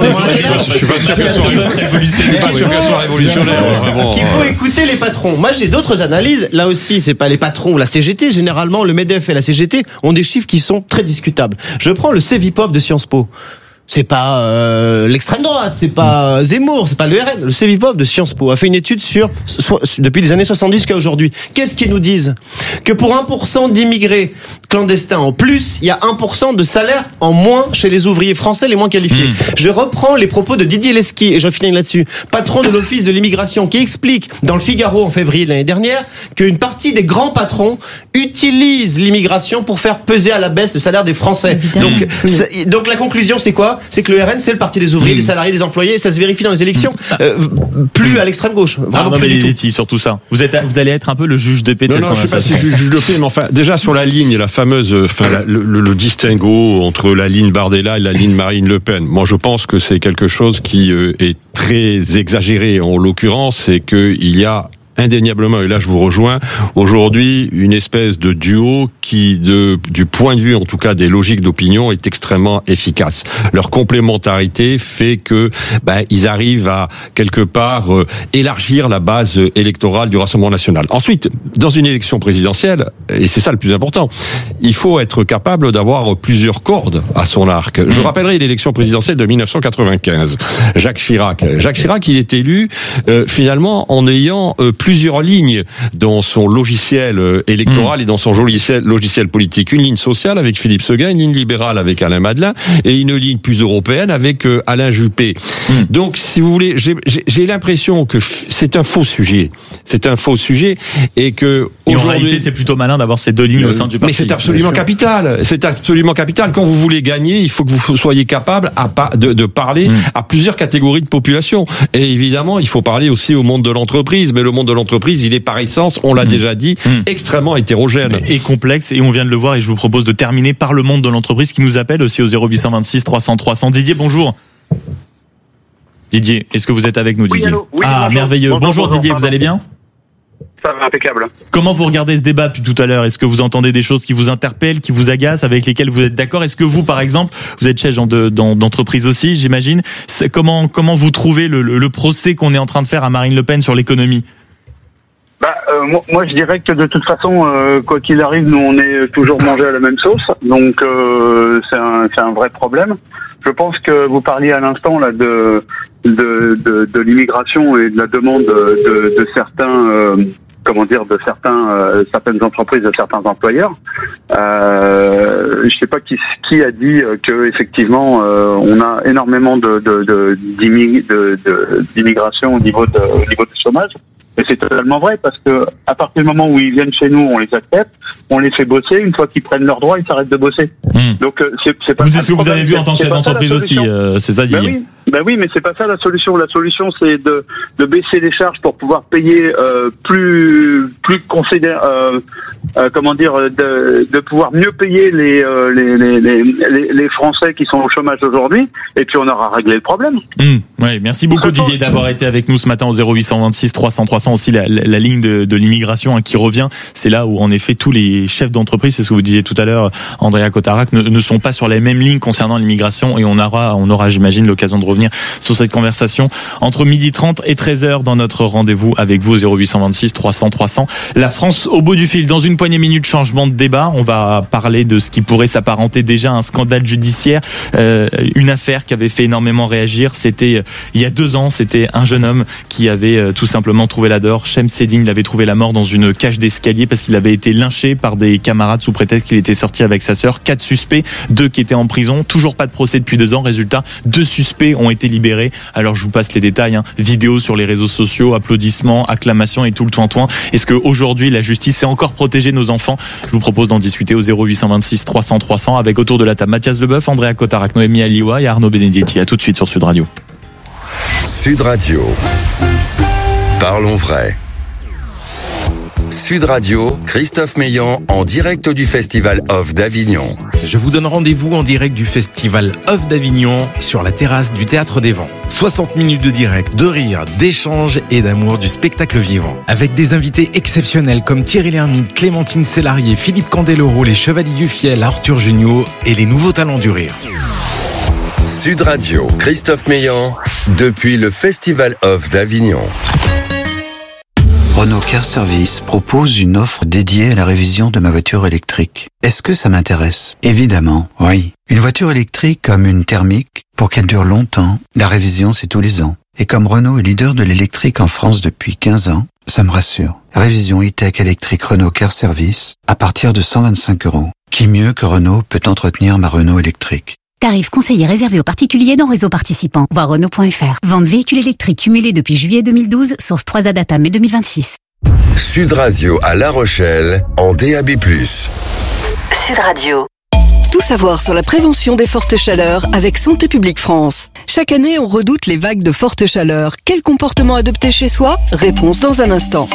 je suis pas sûr qu'elles soient révolutionnaires. Qu'il faut écouter les patrons. Moi j'ai d'autres analyses. Là aussi, c'est pas les patrons ou la CGT. Généralement, le MEDEF et la CGT ont des chiffres qui sont très discutables. Je prends le Cevipof de Sciences Po. C'est pas l'extrême droite, c'est pas Zemmour, c'est pas le RN. Le Cevipof de Sciences Po a fait une étude depuis les années 70 jusqu'à aujourd'hui. Qu'est-ce qu'ils nous disent ? Que pour 1% d'immigrés clandestins en plus, il y a 1% de salaire en moins chez les ouvriers français les moins qualifiés. Je reprends les propos de Didier Lesky, et je finis là-dessus, patron de l'Office de l'immigration, qui explique dans le Figaro en février de l'année dernière qu'une partie des grands patrons utilisent l'immigration pour faire peser à la baisse le salaire des Français. Donc la conclusion, c'est quoi ? C'est que le RN, c'est le parti des ouvriers, des salariés, des employés, et ça se vérifie dans les élections, plus à l'extrême gauche. Vraiment plus du tout. Sur tout ça. Vous allez être un peu le juge de paix de cette conversation. Je sais pas si juge de paix, mais enfin, déjà sur la ligne, la fameuse, le distinguo entre la ligne Bardella et la ligne Marine Le Pen. Moi, je pense que c'est quelque chose qui est très exagéré en l'occurrence, c'est qu'il y a indéniablement, et là je vous rejoins, aujourd'hui une espèce de duo qui, du point de vue en tout cas des logiques d'opinion, est extrêmement efficace. Leur complémentarité fait que ils arrivent à quelque part élargir la base électorale du Rassemblement national. Ensuite, dans une élection présidentielle, et c'est ça le plus important, il faut être capable d'avoir plusieurs cordes à son arc. Je rappellerai l'élection présidentielle de 1995. Jacques Chirac, il est élu finalement en ayant plusieurs lignes dans son logiciel électoral et dans son logiciel politique. Une ligne sociale avec Philippe Seguin, une ligne libérale avec Alain Madelin et une ligne plus européenne avec Alain Juppé. Donc, si vous voulez, j'ai l'impression que c'est un faux sujet. C'est un faux sujet et que en réalité, c'est plutôt malin d'avoir ces 2 lignes au sein du parti. Mais c'est absolument capital. C'est absolument capital. Quand vous voulez gagner, il faut que vous soyez capable de parler à plusieurs catégories de population. Et évidemment, il faut parler aussi au monde de l'entreprise. Mais le monde de l'entreprise, il est par essence, on l'a déjà dit, extrêmement hétérogène. Et complexe, et on vient de le voir, et je vous propose de terminer par le monde de l'entreprise qui nous appelle aussi au 0826 300 300. Didier, bonjour. Didier, est-ce que vous êtes avec nous, Didier ? Oui, bonjour. Merveilleux. Bonjour Didier, vous allez bien ? Ça va, impeccable. Comment vous regardez ce débat depuis tout à l'heure ? Est-ce que vous entendez des choses qui vous interpellent, qui vous agacent, avec lesquelles vous êtes d'accord ? Est-ce que vous, par exemple, vous êtes chef d'entreprise aussi, j'imagine. Comment vous trouvez le procès qu'on est en train de faire à Marine Le Pen sur l'économie ? Moi, je dirais que de toute façon, quoi qu'il arrive, nous, on est toujours mangé à la même sauce. Donc, c'est un vrai problème. Je pense que vous parliez à l'instant là de l'immigration et de la demande de certains certaines entreprises, de certains employeurs. Je sais pas qui a dit que effectivement on a énormément d'immigration au niveau du chômage. Et c'est totalement vrai parce que à partir du moment où ils viennent chez nous, on les accepte, on les fait bosser. Une fois qu'ils prennent leurs droits, ils s'arrêtent de bosser. Donc c'est pas. C'est ce que vous avez vu en tant que chef d'entreprise aussi, c'est ça, Didier. Ben oui, mais c'est pas ça la solution. La solution, c'est de baisser les charges pour pouvoir payer plus de pouvoir mieux payer les Français qui sont au chômage aujourd'hui. Et puis on aura réglé le problème. Ouais, merci beaucoup Didier d'avoir été avec nous ce matin au 0826 300 300 aussi la ligne de l'immigration qui revient. C'est là où en effet tous les chefs d'entreprise, c'est ce que vous disiez tout à l'heure, Andrea Cotarac, ne sont pas sur la même ligne concernant l'immigration et on aura j'imagine l'occasion de revenir sur cette conversation entre 12h30 et 13h dans notre rendez-vous avec vous au 0826 300 300. La France au bout du fil dans une poignée de minutes, changement de débat. On va parler de ce qui pourrait s'apparenter déjà à un scandale judiciaire. Une affaire qui avait fait énormément réagir. C'était il y a 2 ans. C'était un jeune homme qui avait tout simplement trouvé la mort. Shemseddine l'avait trouvé la mort dans une cage d'escalier parce qu'il avait été lynché par des camarades sous prétexte qu'il était sorti avec sa sœur. 4 suspects, 2 qui étaient en prison. Toujours pas de procès depuis 2 ans. Résultat, 2 suspects ont été libérés. Alors je vous passe les détails. Vidéos sur les réseaux sociaux, applaudissements, acclamations et tout le toin-toin. Est-ce qu'aujourd'hui la justice sait encore protéger nos enfants? Je vous propose d'en discuter au 0826 300 300 avec autour de la table Mathias Leboeuf, Andrea Cotarac, Noémie Aliwa et Arnaud Benedetti. À tout de suite sur Sud Radio. Sud Radio. Parlons vrai. Sud Radio, Christophe Meillan en direct du Festival Off d'Avignon. Je vous donne rendez-vous en direct du Festival Off d'Avignon sur la terrasse du Théâtre des Vents. 60 minutes de direct, de rire, d'échange et d'amour du spectacle vivant. Avec des invités exceptionnels comme Thierry Lhermitte, Clémentine Célarié, Philippe Candeloro, les Chevaliers du Fiel, Arthur Junio et les nouveaux talents du rire. Sud Radio, Christophe Meillan, depuis le Festival Off d'Avignon. Renault Car Service propose une offre dédiée à la révision de ma voiture électrique. Est-ce que ça m'intéresse? Évidemment, oui. Une voiture électrique comme une thermique, pour qu'elle dure longtemps, la révision c'est tous les ans. Et comme Renault est leader de l'électrique en France depuis 15 ans, ça me rassure. Révision e-tech électrique Renault Car Service à partir de 125 €. Qui mieux que Renault peut entretenir ma Renault électrique? Tarif conseillé réservé aux particuliers dans réseau participant. Voir Renault.fr. Vente véhicules électriques cumulés depuis juillet 2012, source 3A Data mai 2026. Sud Radio à La Rochelle, en DAB+. Sud Radio. Tout savoir sur la prévention des fortes chaleurs avec Santé publique France. Chaque année, on redoute les vagues de forte chaleur. Quel comportement adopter chez soi? Réponse dans un instant.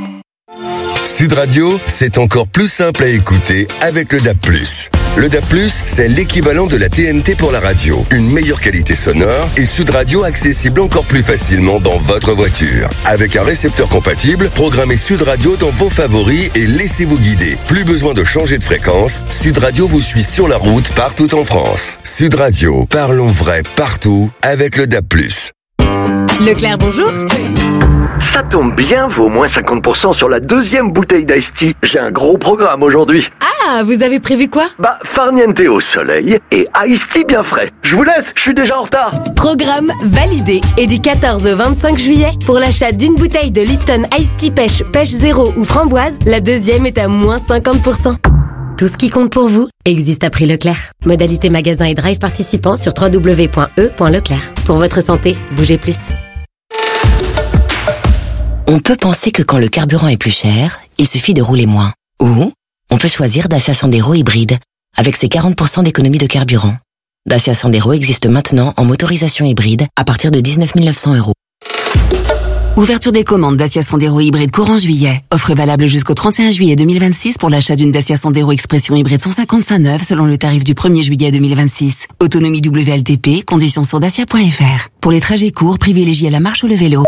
Sud Radio, c'est encore plus simple à écouter avec le DAB+. Le DAB+, c'est l'équivalent de la TNT pour la radio. Une meilleure qualité sonore et Sud Radio accessible encore plus facilement dans votre voiture. Avec un récepteur compatible, programmez Sud Radio dans vos favoris et laissez-vous guider. Plus besoin de changer de fréquence, Sud Radio vous suit sur la route partout en France. Sud Radio, parlons vrai partout avec le DAB+. Leclerc, bonjour. Ça tombe bien, vaut moins 50% sur la 2e bouteille d'Ice Tea. J'ai un gros programme aujourd'hui. Ah, vous avez prévu quoi? Farniente au soleil et Ice Tea bien frais. Je vous laisse, je suis déjà en retard. Programme validé. Et du 14 au 25 juillet, pour l'achat d'une bouteille de Lipton Ice Tea Pêche Zéro ou Framboise, la 2e est à moins 50%. Tout ce qui compte pour vous existe à prix Leclerc. Modalité magasin et drive participants sur www.e.leclerc. Pour votre santé, bougez plus. On peut penser que quand le carburant est plus cher, il suffit de rouler moins. Ou on peut choisir Dacia Sandero hybride, avec ses 40% d'économie de carburant. Dacia Sandero existe maintenant en motorisation hybride à partir de 19 900 €. Ouverture des commandes Dacia Sandero hybride courant juillet. Offre valable jusqu'au 31 juillet 2026 pour l'achat d'une Dacia Sandero Expression hybride 155 neuve selon le tarif du 1er juillet 2026. Autonomie WLTP, conditions sur dacia.fr. Pour les trajets courts, privilégiez la marche ou le vélo.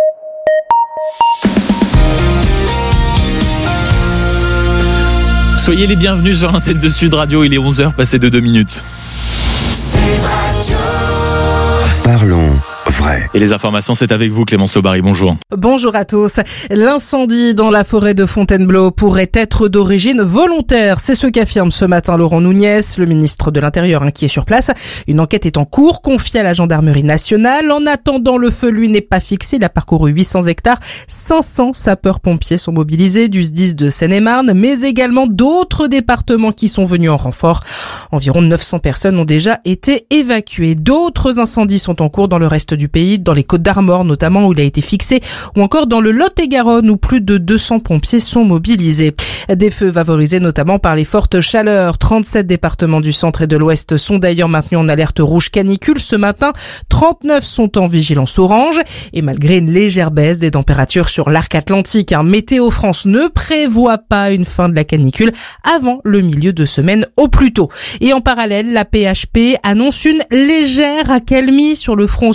Soyez les bienvenus sur l'antenne de Sud Radio, il est 11h passé de 2 minutes. Sud Radio. Parlons vrai. Et les informations, c'est avec vous Clémence Lobary, bonjour. Bonjour à tous. L'incendie dans la forêt de Fontainebleau pourrait être d'origine volontaire. C'est ce qu'affirme ce matin Laurent Nunez, le ministre de l'Intérieur qui est sur place. Une enquête est en cours, confiée à la gendarmerie nationale. En attendant, le feu, lui, n'est pas fixé. Il a parcouru 800 hectares. 500 sapeurs-pompiers sont mobilisés du SDIS de Seine-et-Marne, mais également d'autres départements qui sont venus en renfort. Environ 900 personnes ont déjà été évacuées. D'autres incendies sont en cours dans le reste du pays, dans les Côtes-d'Armor notamment où il a été fixé, ou encore dans le Lot-et-Garonne où plus de 200 pompiers sont mobilisés. Des feux favorisés notamment par les fortes chaleurs. 37 départements du centre et de l'ouest sont d'ailleurs maintenus en alerte rouge canicule ce matin. 39 sont en vigilance orange. Et malgré une légère baisse des températures sur l'arc atlantique, Météo France ne prévoit pas une fin de la canicule avant le milieu de semaine au plus tôt. Et en parallèle, la PHP annonce une légère accalmie sur le front hospitalier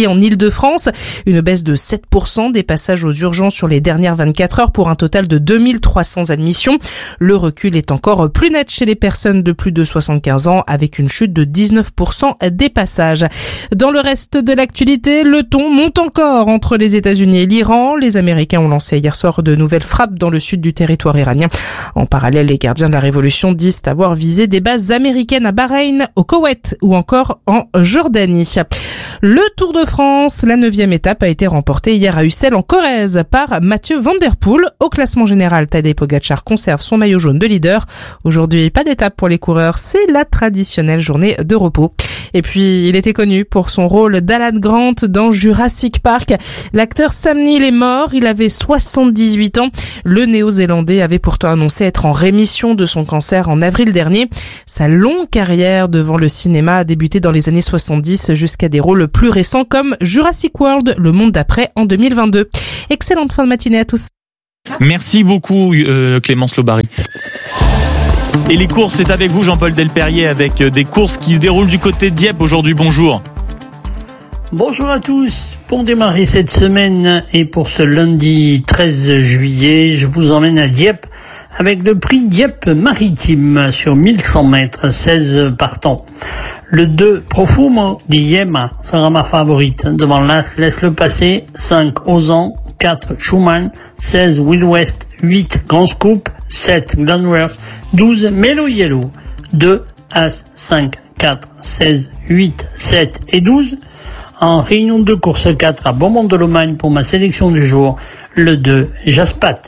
hospitaliers en Île-de-France. Une baisse de 7% des passages aux urgences sur les dernières 24 heures pour un total de 2300 admissions. Le recul est encore plus net chez les personnes de plus de 75 ans avec une chute de 19% des passages. Dans le reste de l'actualité, le ton monte encore entre les États-Unis et l'Iran. Les Américains ont lancé hier soir de nouvelles frappes dans le sud du territoire iranien. En parallèle, les gardiens de la révolution disent avoir visé des bases américaines à Bahreïn, au Koweït ou encore en Jordanie. Le Tour de France, la 9e étape a été remportée hier à Ussel en Corrèze par Mathieu Van Der Poel. Au classement général, Tadej Pogačar conserve son maillot jaune de leader. Aujourd'hui, pas d'étape pour les coureurs, c'est la traditionnelle journée de repos. Et puis, il était connu pour son rôle d'Alan Grant dans Jurassic Park. L'acteur Sam Neill est mort, il avait 78 ans. Le Néo-Zélandais avait pourtant annoncé être en rémission de son cancer en avril dernier. Sa longue carrière devant le cinéma a débuté dans les années 70 jusqu'à des rôles plus récents comme Jurassic World, Le Monde d'après en 2022. Excellente fin de matinée à tous. Merci beaucoup Clémence Lobary. Et les courses, c'est avec vous Jean-Paul Delperrier avec des courses qui se déroulent du côté de Dieppe aujourd'hui. Bonjour. Bonjour à tous. Pour démarrer cette semaine et pour ce lundi 13 juillet, je vous emmène à Dieppe avec le prix Dieppe Maritime sur 1100 mètres, 16 partants. Le 2 Profumo di Yema sera ma favorite. Devant l'As, laisse-le passer. 5 Ozan, 4 Schumann, 16 Will West, 8 Grand Scoop, 7 Glenworth, 12 Melo Yellow, 2 As, 5, 4, 16, 8, 7 et 12. En réunion de course 4 à Beaumont-de-Lomagne pour ma sélection du jour, le 2 Jaspat.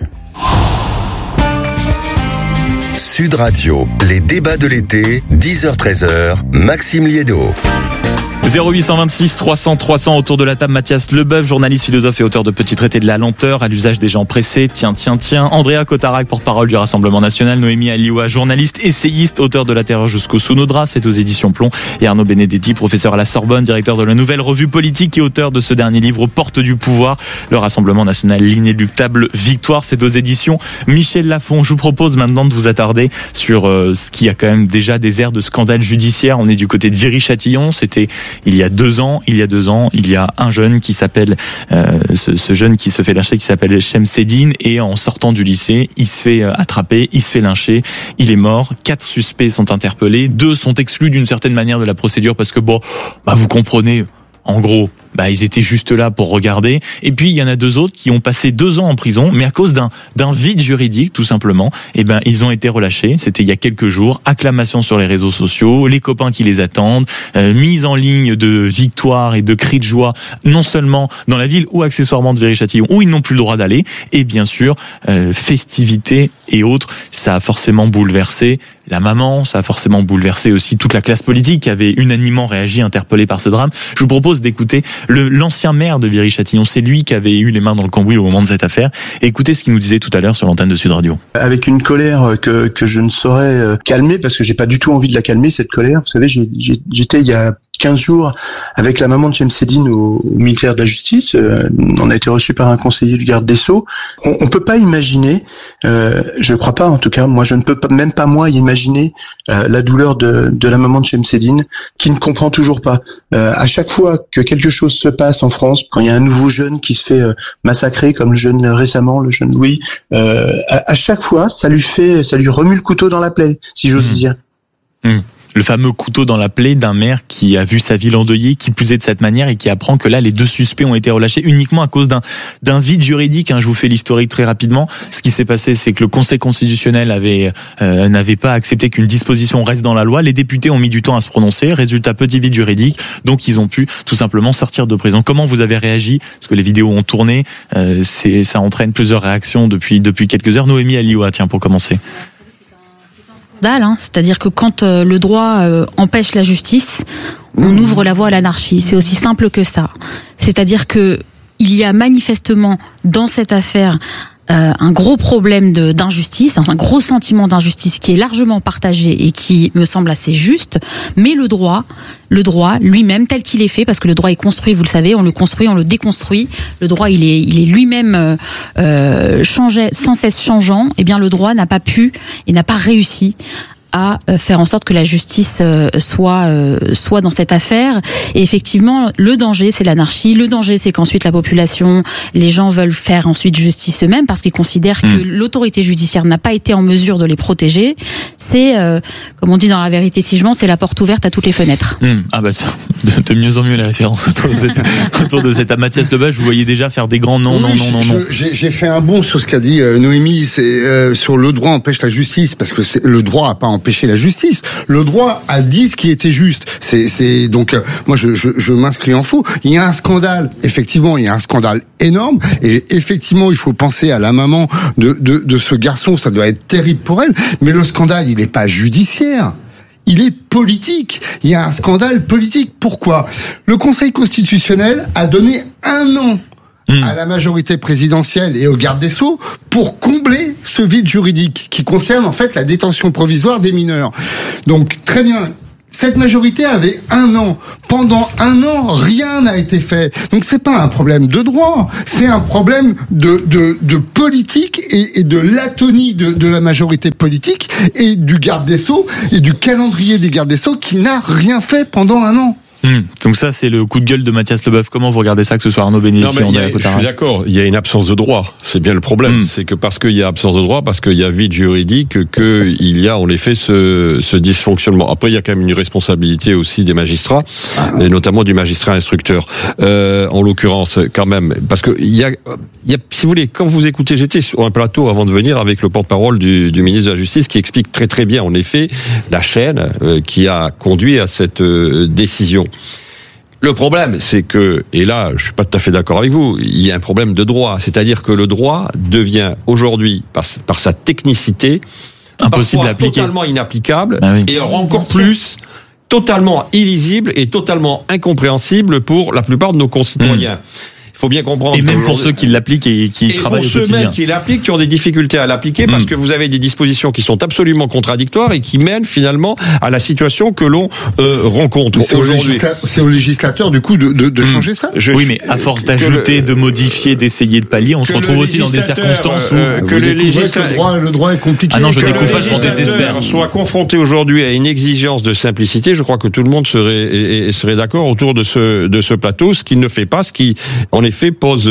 Sud Radio, les débats de l'été, 10h-13h, Maxime Liédo. 0826 300 300 autour de la table. Mathias Leboeuf, journaliste, philosophe et auteur de Petit traité de la lenteur à l'usage des gens pressés. Tiens. Andrea Cotarac, porte-parole du Rassemblement national. Noémie Alioua, journaliste, essayiste, auteur de La Terreur jusqu'au sous nos draps, c'est aux éditions Plomb. Et Arnaud Benedetti, professeur à la Sorbonne, directeur de la Nouvelle Revue Politique et auteur de ce dernier livre, Porte du pouvoir, le Rassemblement national, l'inéluctable victoire, c'est aux éditions Michel Lafon. Je vous propose maintenant de vous attarder sur ce qui a quand même déjà des airs de scandale judiciaire. On est du côté de Viry-Châtillon. C'était il y a 2 ans, il y a un jeune qui s'appelle, ce jeune qui se fait lyncher, qui s'appelle Chemseddine, et en sortant du lycée, il se fait attraper, il se fait lyncher, il est mort. 4 suspects sont interpellés, 2 sont exclus d'une certaine manière de la procédure parce que vous comprenez. En gros, ils étaient juste là pour regarder. Et puis, il y en a 2 autres qui ont passé 2 ans en prison, mais à cause d'un vide juridique, tout simplement, ils ont été relâchés. C'était il y a quelques jours. Acclamation sur les réseaux sociaux, les copains qui les attendent, mise en ligne de victoire et de cris de joie, non seulement dans la ville ou accessoirement de Viry-Châtillon, où ils n'ont plus le droit d'aller. Et bien sûr, festivités et autres. Ça a forcément bouleversé la maman, ça a forcément bouleversé aussi toute la classe politique qui avait unanimement réagi, interpellée par ce drame. Je vous propose d'écouter l'ancien maire de Viry-Châtillon. C'est lui qui avait eu les mains dans le cambouis au moment de cette affaire. Écoutez ce qu'il nous disait tout à l'heure sur l'antenne de Sud Radio. Avec une colère que je ne saurais calmer, parce que j'ai pas du tout envie de la calmer, cette colère. Vous savez, j'étais il y a 15 jours avec la maman de Chemseddine au ministère de la Justice. On a été reçu par un conseiller du garde des Sceaux. On peut pas imaginer, je crois pas en tout cas, moi je ne peux pas, même pas moi imaginer la douleur de la maman de Chemseddine qui ne comprend toujours pas. À chaque fois que quelque chose se passe en France, quand il y a un nouveau jeune qui se fait massacrer comme le jeune récemment, le jeune Louis, à chaque fois ça lui remue le couteau dans la plaie, si j'ose dire. Le fameux couteau dans la plaie d'un maire qui a vu sa ville endeuillée, qui plus est de cette manière, et qui apprend que là, les 2 suspects ont été relâchés uniquement à cause d'un vide juridique. Je vous fais l'historique très rapidement. Ce qui s'est passé, c'est que le Conseil constitutionnel n'avait pas accepté qu'une disposition reste dans la loi. Les députés ont mis du temps à se prononcer. Résultat, petit vide juridique. Donc, ils ont pu tout simplement sortir de prison. Comment vous avez réagi? Parce que les vidéos ont tourné. Ça entraîne plusieurs réactions depuis quelques heures. Noémie Alioua, tiens, pour commencer. C'est-à-dire que quand le droit empêche la justice, on ouvre la voie à l'anarchie. C'est aussi simple que ça. C'est-à-dire que il y a manifestement dans cette affaire un gros problème d'injustice, un gros sentiment d'injustice qui est largement partagé et qui me semble assez juste, mais le droit lui-même tel qu'il est fait, parce que le droit est construit, vous le savez, on le construit, on le déconstruit, le droit il est lui-même sans cesse changeant, et bien le droit n'a pas pu et n'a pas réussi à faire en sorte que la justice soit dans cette affaire. Et effectivement, le danger, c'est l'anarchie. Le danger, c'est qu'ensuite la population, les gens veulent faire ensuite justice eux-mêmes parce qu'ils considèrent que l'autorité judiciaire n'a pas été en mesure de les protéger. C'est, comme on dit dans La Vérité si je mens, c'est la porte ouverte à toutes les fenêtres. Ah bah de mieux en mieux la référence autour de cette Mathias Lebas. Je vous voyais déjà faire des grands non. J'ai fait un bond sur ce qu'a dit Noémie, c'est sur le droit empêche la justice, parce que le droit a pas empêché la justice. Le droit a dit ce qui était juste. C'est donc moi je m'inscris en faux. Il y a un scandale, effectivement, il y a un scandale énorme, et effectivement il faut penser à la maman de ce garçon. Ça doit être terrible pour elle, mais le scandale il est pas judiciaire. Il est politique. Il y a un scandale politique. Pourquoi ? Le Conseil constitutionnel a donné 1 an à la majorité présidentielle et au garde des Sceaux pour combler ce vide juridique qui concerne en fait la détention provisoire des mineurs. Donc très bien. Cette majorité avait 1 an. Pendant 1 an, rien n'a été fait. Donc c'est pas un problème de droit, c'est un problème de politique et de l'atonie de la majorité politique et du garde des Sceaux et du calendrier des gardes des Sceaux qui n'a rien fait pendant 1 an. Donc ça, c'est le coup de gueule de Mathias Leboeuf. Comment vous regardez ça, que ce soit Arnaud Bénédicte, Andrea Cotarac ? Je suis d'accord, il y a une absence de droit. C'est bien le problème. C'est que parce qu'il y a absence de droit, parce qu'il y a vide juridique, qu'il y a en effet ce dysfonctionnement. Après, il y a quand même une responsabilité aussi des magistrats, et notamment du magistrat instructeur. En l'occurrence, quand même, parce que il y a, si vous voulez, quand vous écoutez, j'étais sur un plateau avant de venir avec le porte-parole du ministre de la Justice qui explique très très bien, en effet, la chaîne qui a conduit à cette décision. Le problème, c'est que, et là, je suis pas tout à fait d'accord avec vous, il y a un problème de droit. C'est-à-dire que le droit devient aujourd'hui, par sa technicité, impossible à appliquer, totalement inapplicable, et encore plus, totalement illisible et totalement incompréhensible pour la plupart de nos concitoyens. Il faut bien comprendre. Et même pour ceux qui l'appliquent et qui travaillent au quotidien. Et pour ceux même qui l'appliquent, qui ont des difficultés à l'appliquer, parce que vous avez des dispositions qui sont absolument contradictoires et qui mènent finalement à la situation que l'on rencontre aujourd'hui. C'est au législateur du coup de changer ça. Oui, mais à force d'ajouter, de modifier, d'essayer de pallier, on se retrouve aussi dans des circonstances où que le droit est compliqué. Ah non, je découvre pas, je m'en désespère. Soit confronté aujourd'hui à une exigence de simplicité, je crois que tout le monde serait d'accord autour de ce plateau, ce qu'il ne fait pas, ce qui en effet pose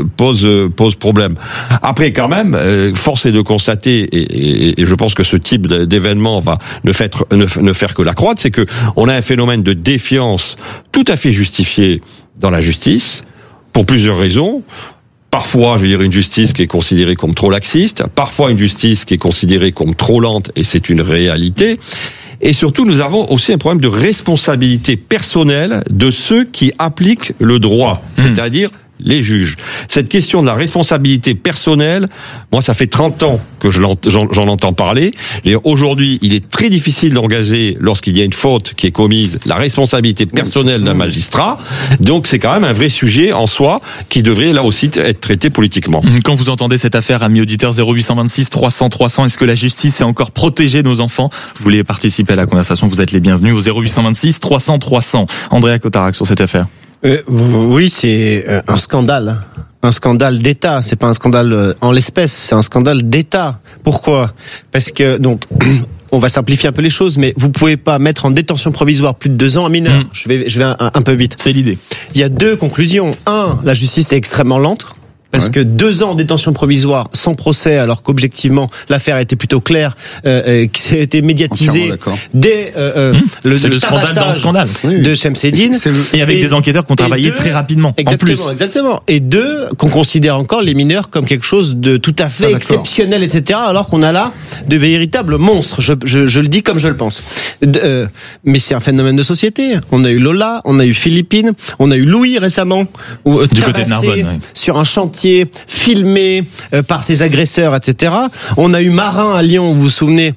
problème. Après, quand même, force est de constater, et je pense que ce type d'événement va ne faire que l'accroître, c'est que on a un phénomène de défiance tout à fait justifié dans la justice, pour plusieurs raisons. Parfois, je veux dire, une justice qui est considérée comme trop laxiste, parfois une justice qui est considérée comme trop lente, et c'est une réalité. Et surtout, nous avons aussi un problème de responsabilité personnelle de ceux qui appliquent le droit, c'est-à-dire les juges. Cette question de la responsabilité personnelle, moi, ça fait 30 ans que j'en entends parler. Et aujourd'hui, il est très difficile d'engager, lorsqu'il y a une faute qui est commise, la responsabilité personnelle d'un magistrat. Donc, c'est quand même un vrai sujet en soi qui devrait, là aussi, être traité politiquement. Quand vous entendez cette affaire, amis auditeurs, 0826 300 300, est-ce que la justice sait encore protéger nos enfants ? Vous voulez participer à la conversation, vous êtes les bienvenus au 0826 300 300. Andrea Cotarac sur cette affaire. Oui, c'est un scandale d'État. C'est pas un scandale en l'espèce, c'est un scandale d'État. Pourquoi ? Parce que donc on va simplifier un peu les choses, mais vous pouvez pas mettre en détention provisoire plus de 2 ans un mineur. Je vais un peu vite. C'est l'idée. Il y a 2 conclusions. 1, la justice est extrêmement lente. Parce que 2 ans en détention provisoire sans procès, alors qu'objectivement l'affaire a été plutôt claire, qui s'est été médiatisée dès c'est le scandale dans le scandale de Chemseddine, et avec des enquêteurs qui ont travaillé très rapidement. Exactement. Et 2, qu'on considère encore les mineurs comme quelque chose de tout à fait exceptionnel, etc. Alors qu'on a là de véritables monstres. Je le dis comme je le pense. Mais c'est un phénomène de société. On a eu Lola, on a eu Philippine, on a eu Louis récemment, du côté de Narbonne, sur un chantier, filmé par ses agresseurs, etc. On a eu Marin à Lyon, vous vous souvenez,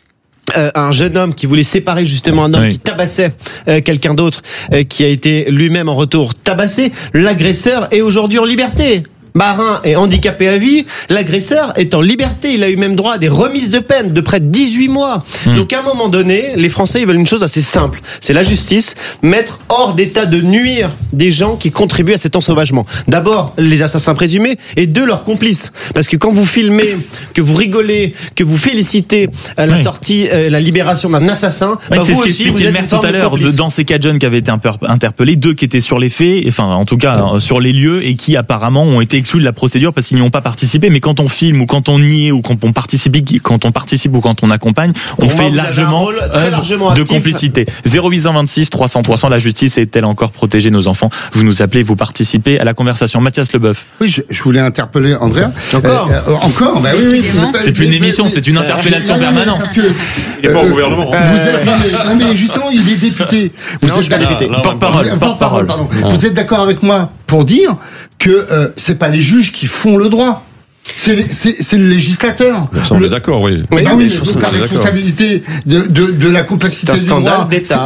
un jeune homme qui voulait séparer justement un homme qui tabassait quelqu'un d'autre, qui a été lui-même en retour tabassé. L'agresseur est aujourd'hui en liberté. marin est handicapé à vie, l'agresseur est en liberté. Il a eu même droit à des remises de peine de près de 18 mois. Donc à un moment donné, les Français ils veulent une chose assez simple. C'est la justice, mettre hors d'état de nuire des gens qui contribuent à cet ensauvagement. D'abord, les assassins présumés, et deux, leurs complices. Parce que quand vous filmez, que vous rigolez, que vous félicitez la sortie, la libération d'un assassin, c'est vous ce aussi, qu'explique vous le êtes maire une tout forme à de l'heure. complice. Dans ces 4 jeunes qui avaient été interpellés, 2 qui étaient sur les faits, enfin en tout cas sur les lieux, et qui apparemment ont été exclus de la procédure parce qu'ils n'y ont pas participé. Mais quand on filme ou quand on y est ou quand on participe ou quand on accompagne, on Pour fait moi, largement de complicité. 0826 300 300. La justice est-elle encore protéger nos enfants? Vous nous appelez, vous participez à la conversation. Mathias Leboeuf. Oui, je voulais interpeller Andrea. Encore bah oui. C'est plus une émission, c'est une interpellation permanente. Parce que il est pas au gouvernement. mais justement, il est député. Je suis pas député. Porte-parole. Pardon. Vous êtes d'accord avec moi pour dire que c'est pas les juges qui font le droit. C'est le législateur. On est d'accord, oui. Donc la responsabilité de la complexité du droit,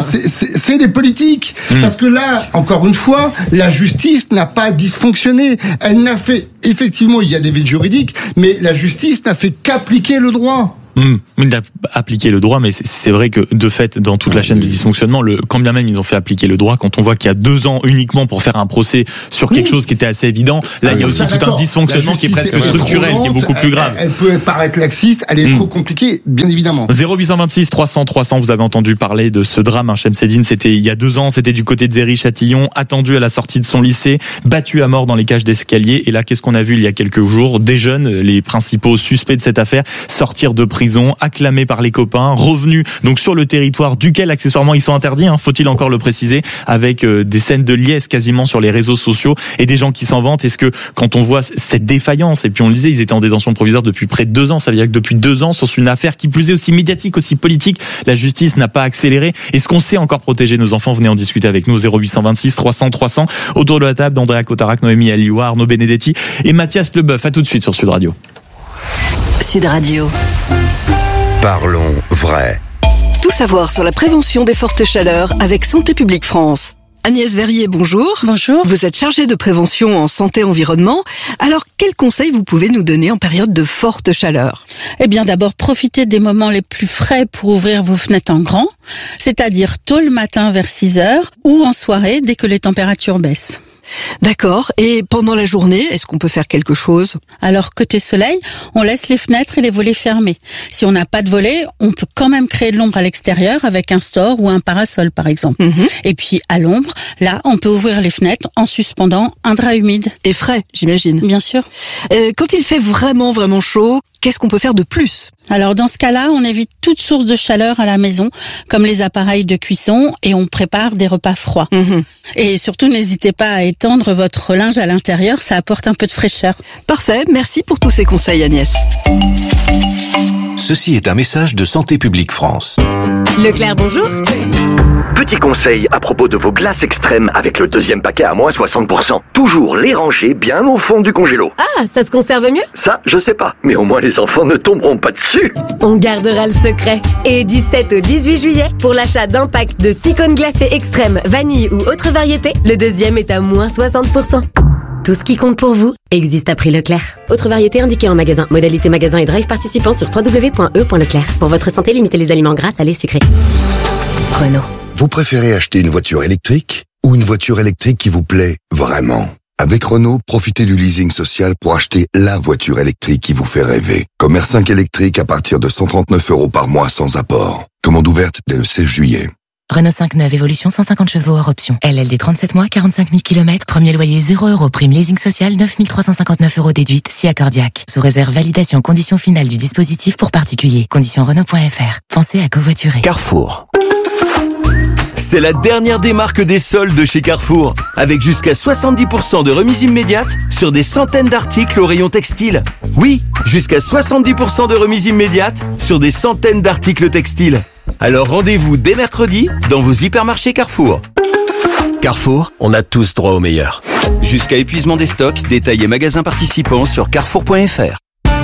c'est les politiques. Parce que là, encore une fois, la justice n'a pas dysfonctionné. Elle n'a fait, effectivement, il y a des vides juridiques, mais la justice n'a fait qu'appliquer le droit. Il a appliqué le droit, mais c'est vrai que de fait, dans toute la chaîne de dysfonctionnement, quand bien même ils ont fait appliquer le droit, quand on voit qu'il y a 2 ans uniquement pour faire un procès sur quelque chose qui était assez évident, là il y a aussi tout un dysfonctionnement qui est presque structurel, qui est beaucoup plus grave. Elle peut paraître laxiste, elle est trop compliquée, bien évidemment. 0826 300 300, vous avez entendu parler de ce drame, Chemseddine, c'était il y a 2 ans, c'était du côté de Véry-Châtillon, attendu à la sortie de son lycée, battu à mort dans les cages d'escalier, et là qu'est-ce qu'on a vu il y a quelques jours? Des jeunes, les principaux suspects de cette affaire, sortir de prison, acclamés par les copains, revenus donc sur le territoire duquel accessoirement ils sont interdits, faut-il encore le préciser, avec des scènes de liesse quasiment sur les réseaux sociaux et des gens qui s'en vantent. Est-ce que quand on voit cette défaillance, et puis on le disait, ils étaient en détention provisoire depuis près de 2 ans, ça veut dire que depuis 2 ans sur une affaire qui plus est aussi médiatique, aussi politique, la justice n'a pas accéléré. Est-ce qu'on sait encore protéger nos enfants? Venez en discuter avec nous, 0826 300 300, autour de la table d'Andrea Cotarac, Noémie Alioua, Arnaud Benedetti et Mathias Leboeuf. À tout de suite sur Sud Radio. Sud Radio. Parlons vrai. Tout savoir sur la prévention des fortes chaleurs avec Santé publique France. Agnès Verrier, bonjour. Bonjour. Vous êtes chargée de prévention en santé-environnement. Alors, quels conseils vous pouvez nous donner en période de forte chaleur? Eh bien, d'abord, profitez des moments les plus frais pour ouvrir vos fenêtres en grand, c'est-à-dire tôt le matin vers 6 heures ou en soirée dès que les températures baissent. D'accord. Et pendant la journée, est-ce qu'on peut faire quelque chose? Alors, côté soleil, on laisse les fenêtres et les volets fermés. Si on n'a pas de volets, on peut quand même créer de l'ombre à l'extérieur avec un store ou un parasol, par exemple. Et puis, à l'ombre, là, on peut ouvrir les fenêtres en suspendant un drap humide. Et frais, j'imagine. Bien sûr. Quand il fait vraiment, vraiment chaud, qu'est-ce qu'on peut faire de plus? Alors dans ce cas-là, on évite toute source de chaleur à la maison, comme les appareils de cuisson, et on prépare des repas froids. Et surtout, n'hésitez pas à étendre votre linge à l'intérieur, ça apporte un peu de fraîcheur. Parfait, merci pour tous ces conseils Agnès. Ceci est un message de Santé publique France. Leclerc, bonjour. Petit conseil à propos de vos glaces extrêmes avec le 2e paquet à moins 60%. Toujours les ranger bien au fond du congélo. Ah, ça se conserve mieux? Ça, je sais pas. Mais au moins les enfants ne tomberont pas dessus. On gardera le secret. Et du 7 au 18 juillet, pour l'achat d'un pack de 6 cônes glacés extrêmes, vanille ou autre variété, le 2e est à moins 60%. Tout ce qui compte pour vous existe à prix Leclerc. Autre variété indiquée en magasin. Modalité magasin et drive participant sur www.e.leclerc. Pour votre santé, limitez les aliments gras, salés, sucrés. Renault. Vous préférez acheter une voiture électrique ou une voiture électrique qui vous plaît vraiment? Avec Renault, profitez du leasing social pour acheter la voiture électrique qui vous fait rêver. Comme R5 électrique à partir de 139 € par mois sans apport. Commande ouverte dès le 16 juillet. Renault 5 neuve, évolution 150 chevaux hors option. LLD 37 mois, 45 000 km, premier loyer 0 €, prime leasing social 9 359 € déduite, si accordiaque. Sous réserve validation conditions finales du dispositif pour particuliers. Conditions Renault.fr. Pensez à covoiturer. Carrefour. C'est la dernière des marques des soldes de chez Carrefour, avec jusqu'à 70% de remise immédiate sur des centaines d'articles au rayon textile. Oui, jusqu'à 70% de remise immédiate sur des centaines d'articles textiles. Alors rendez-vous dès mercredi dans vos hypermarchés Carrefour. Carrefour, on a tous droit au meilleur. Jusqu'à épuisement des stocks, détails et magasins participants sur carrefour.fr.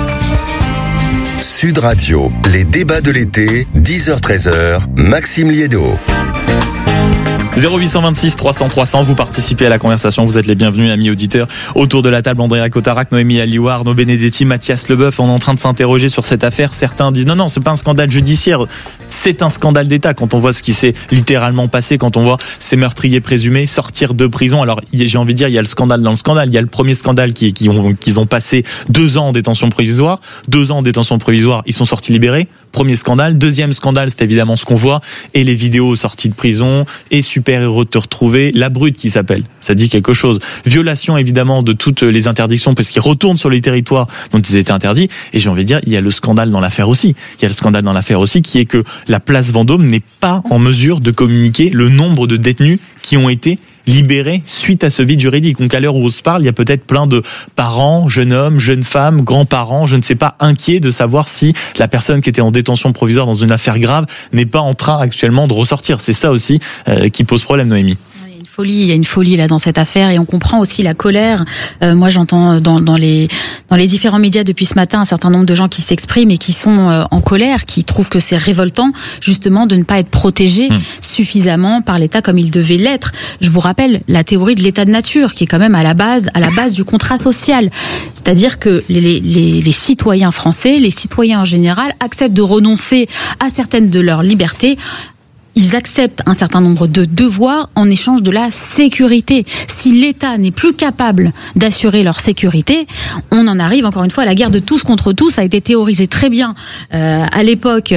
Sud Radio, les débats de l'été, 10h-13h, Maxime Liédo. 0826 300 300, vous participez à la conversation, vous êtes les bienvenus, amis auditeurs. Autour de la table, Andrea Cotarac, Noémie Alioua, Arnaud Benedetti, Mathias Leboeuf, on est en train de s'interroger sur cette affaire. Certains disent non, c'est pas un scandale judiciaire, c'est un scandale d'État quand on voit ce qui s'est littéralement passé, quand on voit ces meurtriers présumés sortir de prison. Alors, j'ai envie de dire, il y a le scandale dans le scandale. Il y a le premier scandale qu'ils ont passé 2 ans en détention provisoire. 2 ans en détention provisoire, ils sont sortis libérés. Premier scandale. Deuxième scandale, c'est évidemment ce qu'on voit. Et les vidéos sorties de prison. Et super héros de te retrouver. La brute qui s'appelle. Ça dit quelque chose. Violation, évidemment, de toutes les interdictions parce qu'ils retournent sur les territoires dont ils étaient interdits. Et j'ai envie de dire, il y a le scandale dans l'affaire aussi. Il y a le scandale dans l'affaire aussi qui est que la place Vendôme n'est pas en mesure de communiquer le nombre de détenus qui ont été libérés suite à ce vide juridique. Donc à l'heure où on se parle, il y a peut-être plein de parents, jeunes hommes, jeunes femmes, grands-parents, je ne sais pas, inquiets de savoir si la personne qui était en détention provisoire dans une affaire grave n'est pas en train actuellement de ressortir. C'est ça aussi qui pose problème, Noémie. Il y a une folie là dans cette affaire et on comprend aussi la colère. Moi, j'entends dans les différents médias depuis ce matin un certain nombre de gens qui s'expriment et qui sont en colère, qui trouvent que c'est révoltant justement de ne pas être protégés suffisamment par l'État comme il devait l'être. Je vous rappelle la théorie de l'état de nature qui est quand même à la base du contrat social. C'est-à-dire que les citoyens français, les citoyens en général acceptent de renoncer à certaines de leurs libertés. Ils acceptent un certain nombre de devoirs en échange de la sécurité. Si l'État n'est plus capable d'assurer leur sécurité, on en arrive encore une fois à la guerre de tous contre tous. Ça a été théorisé très bien à l'époque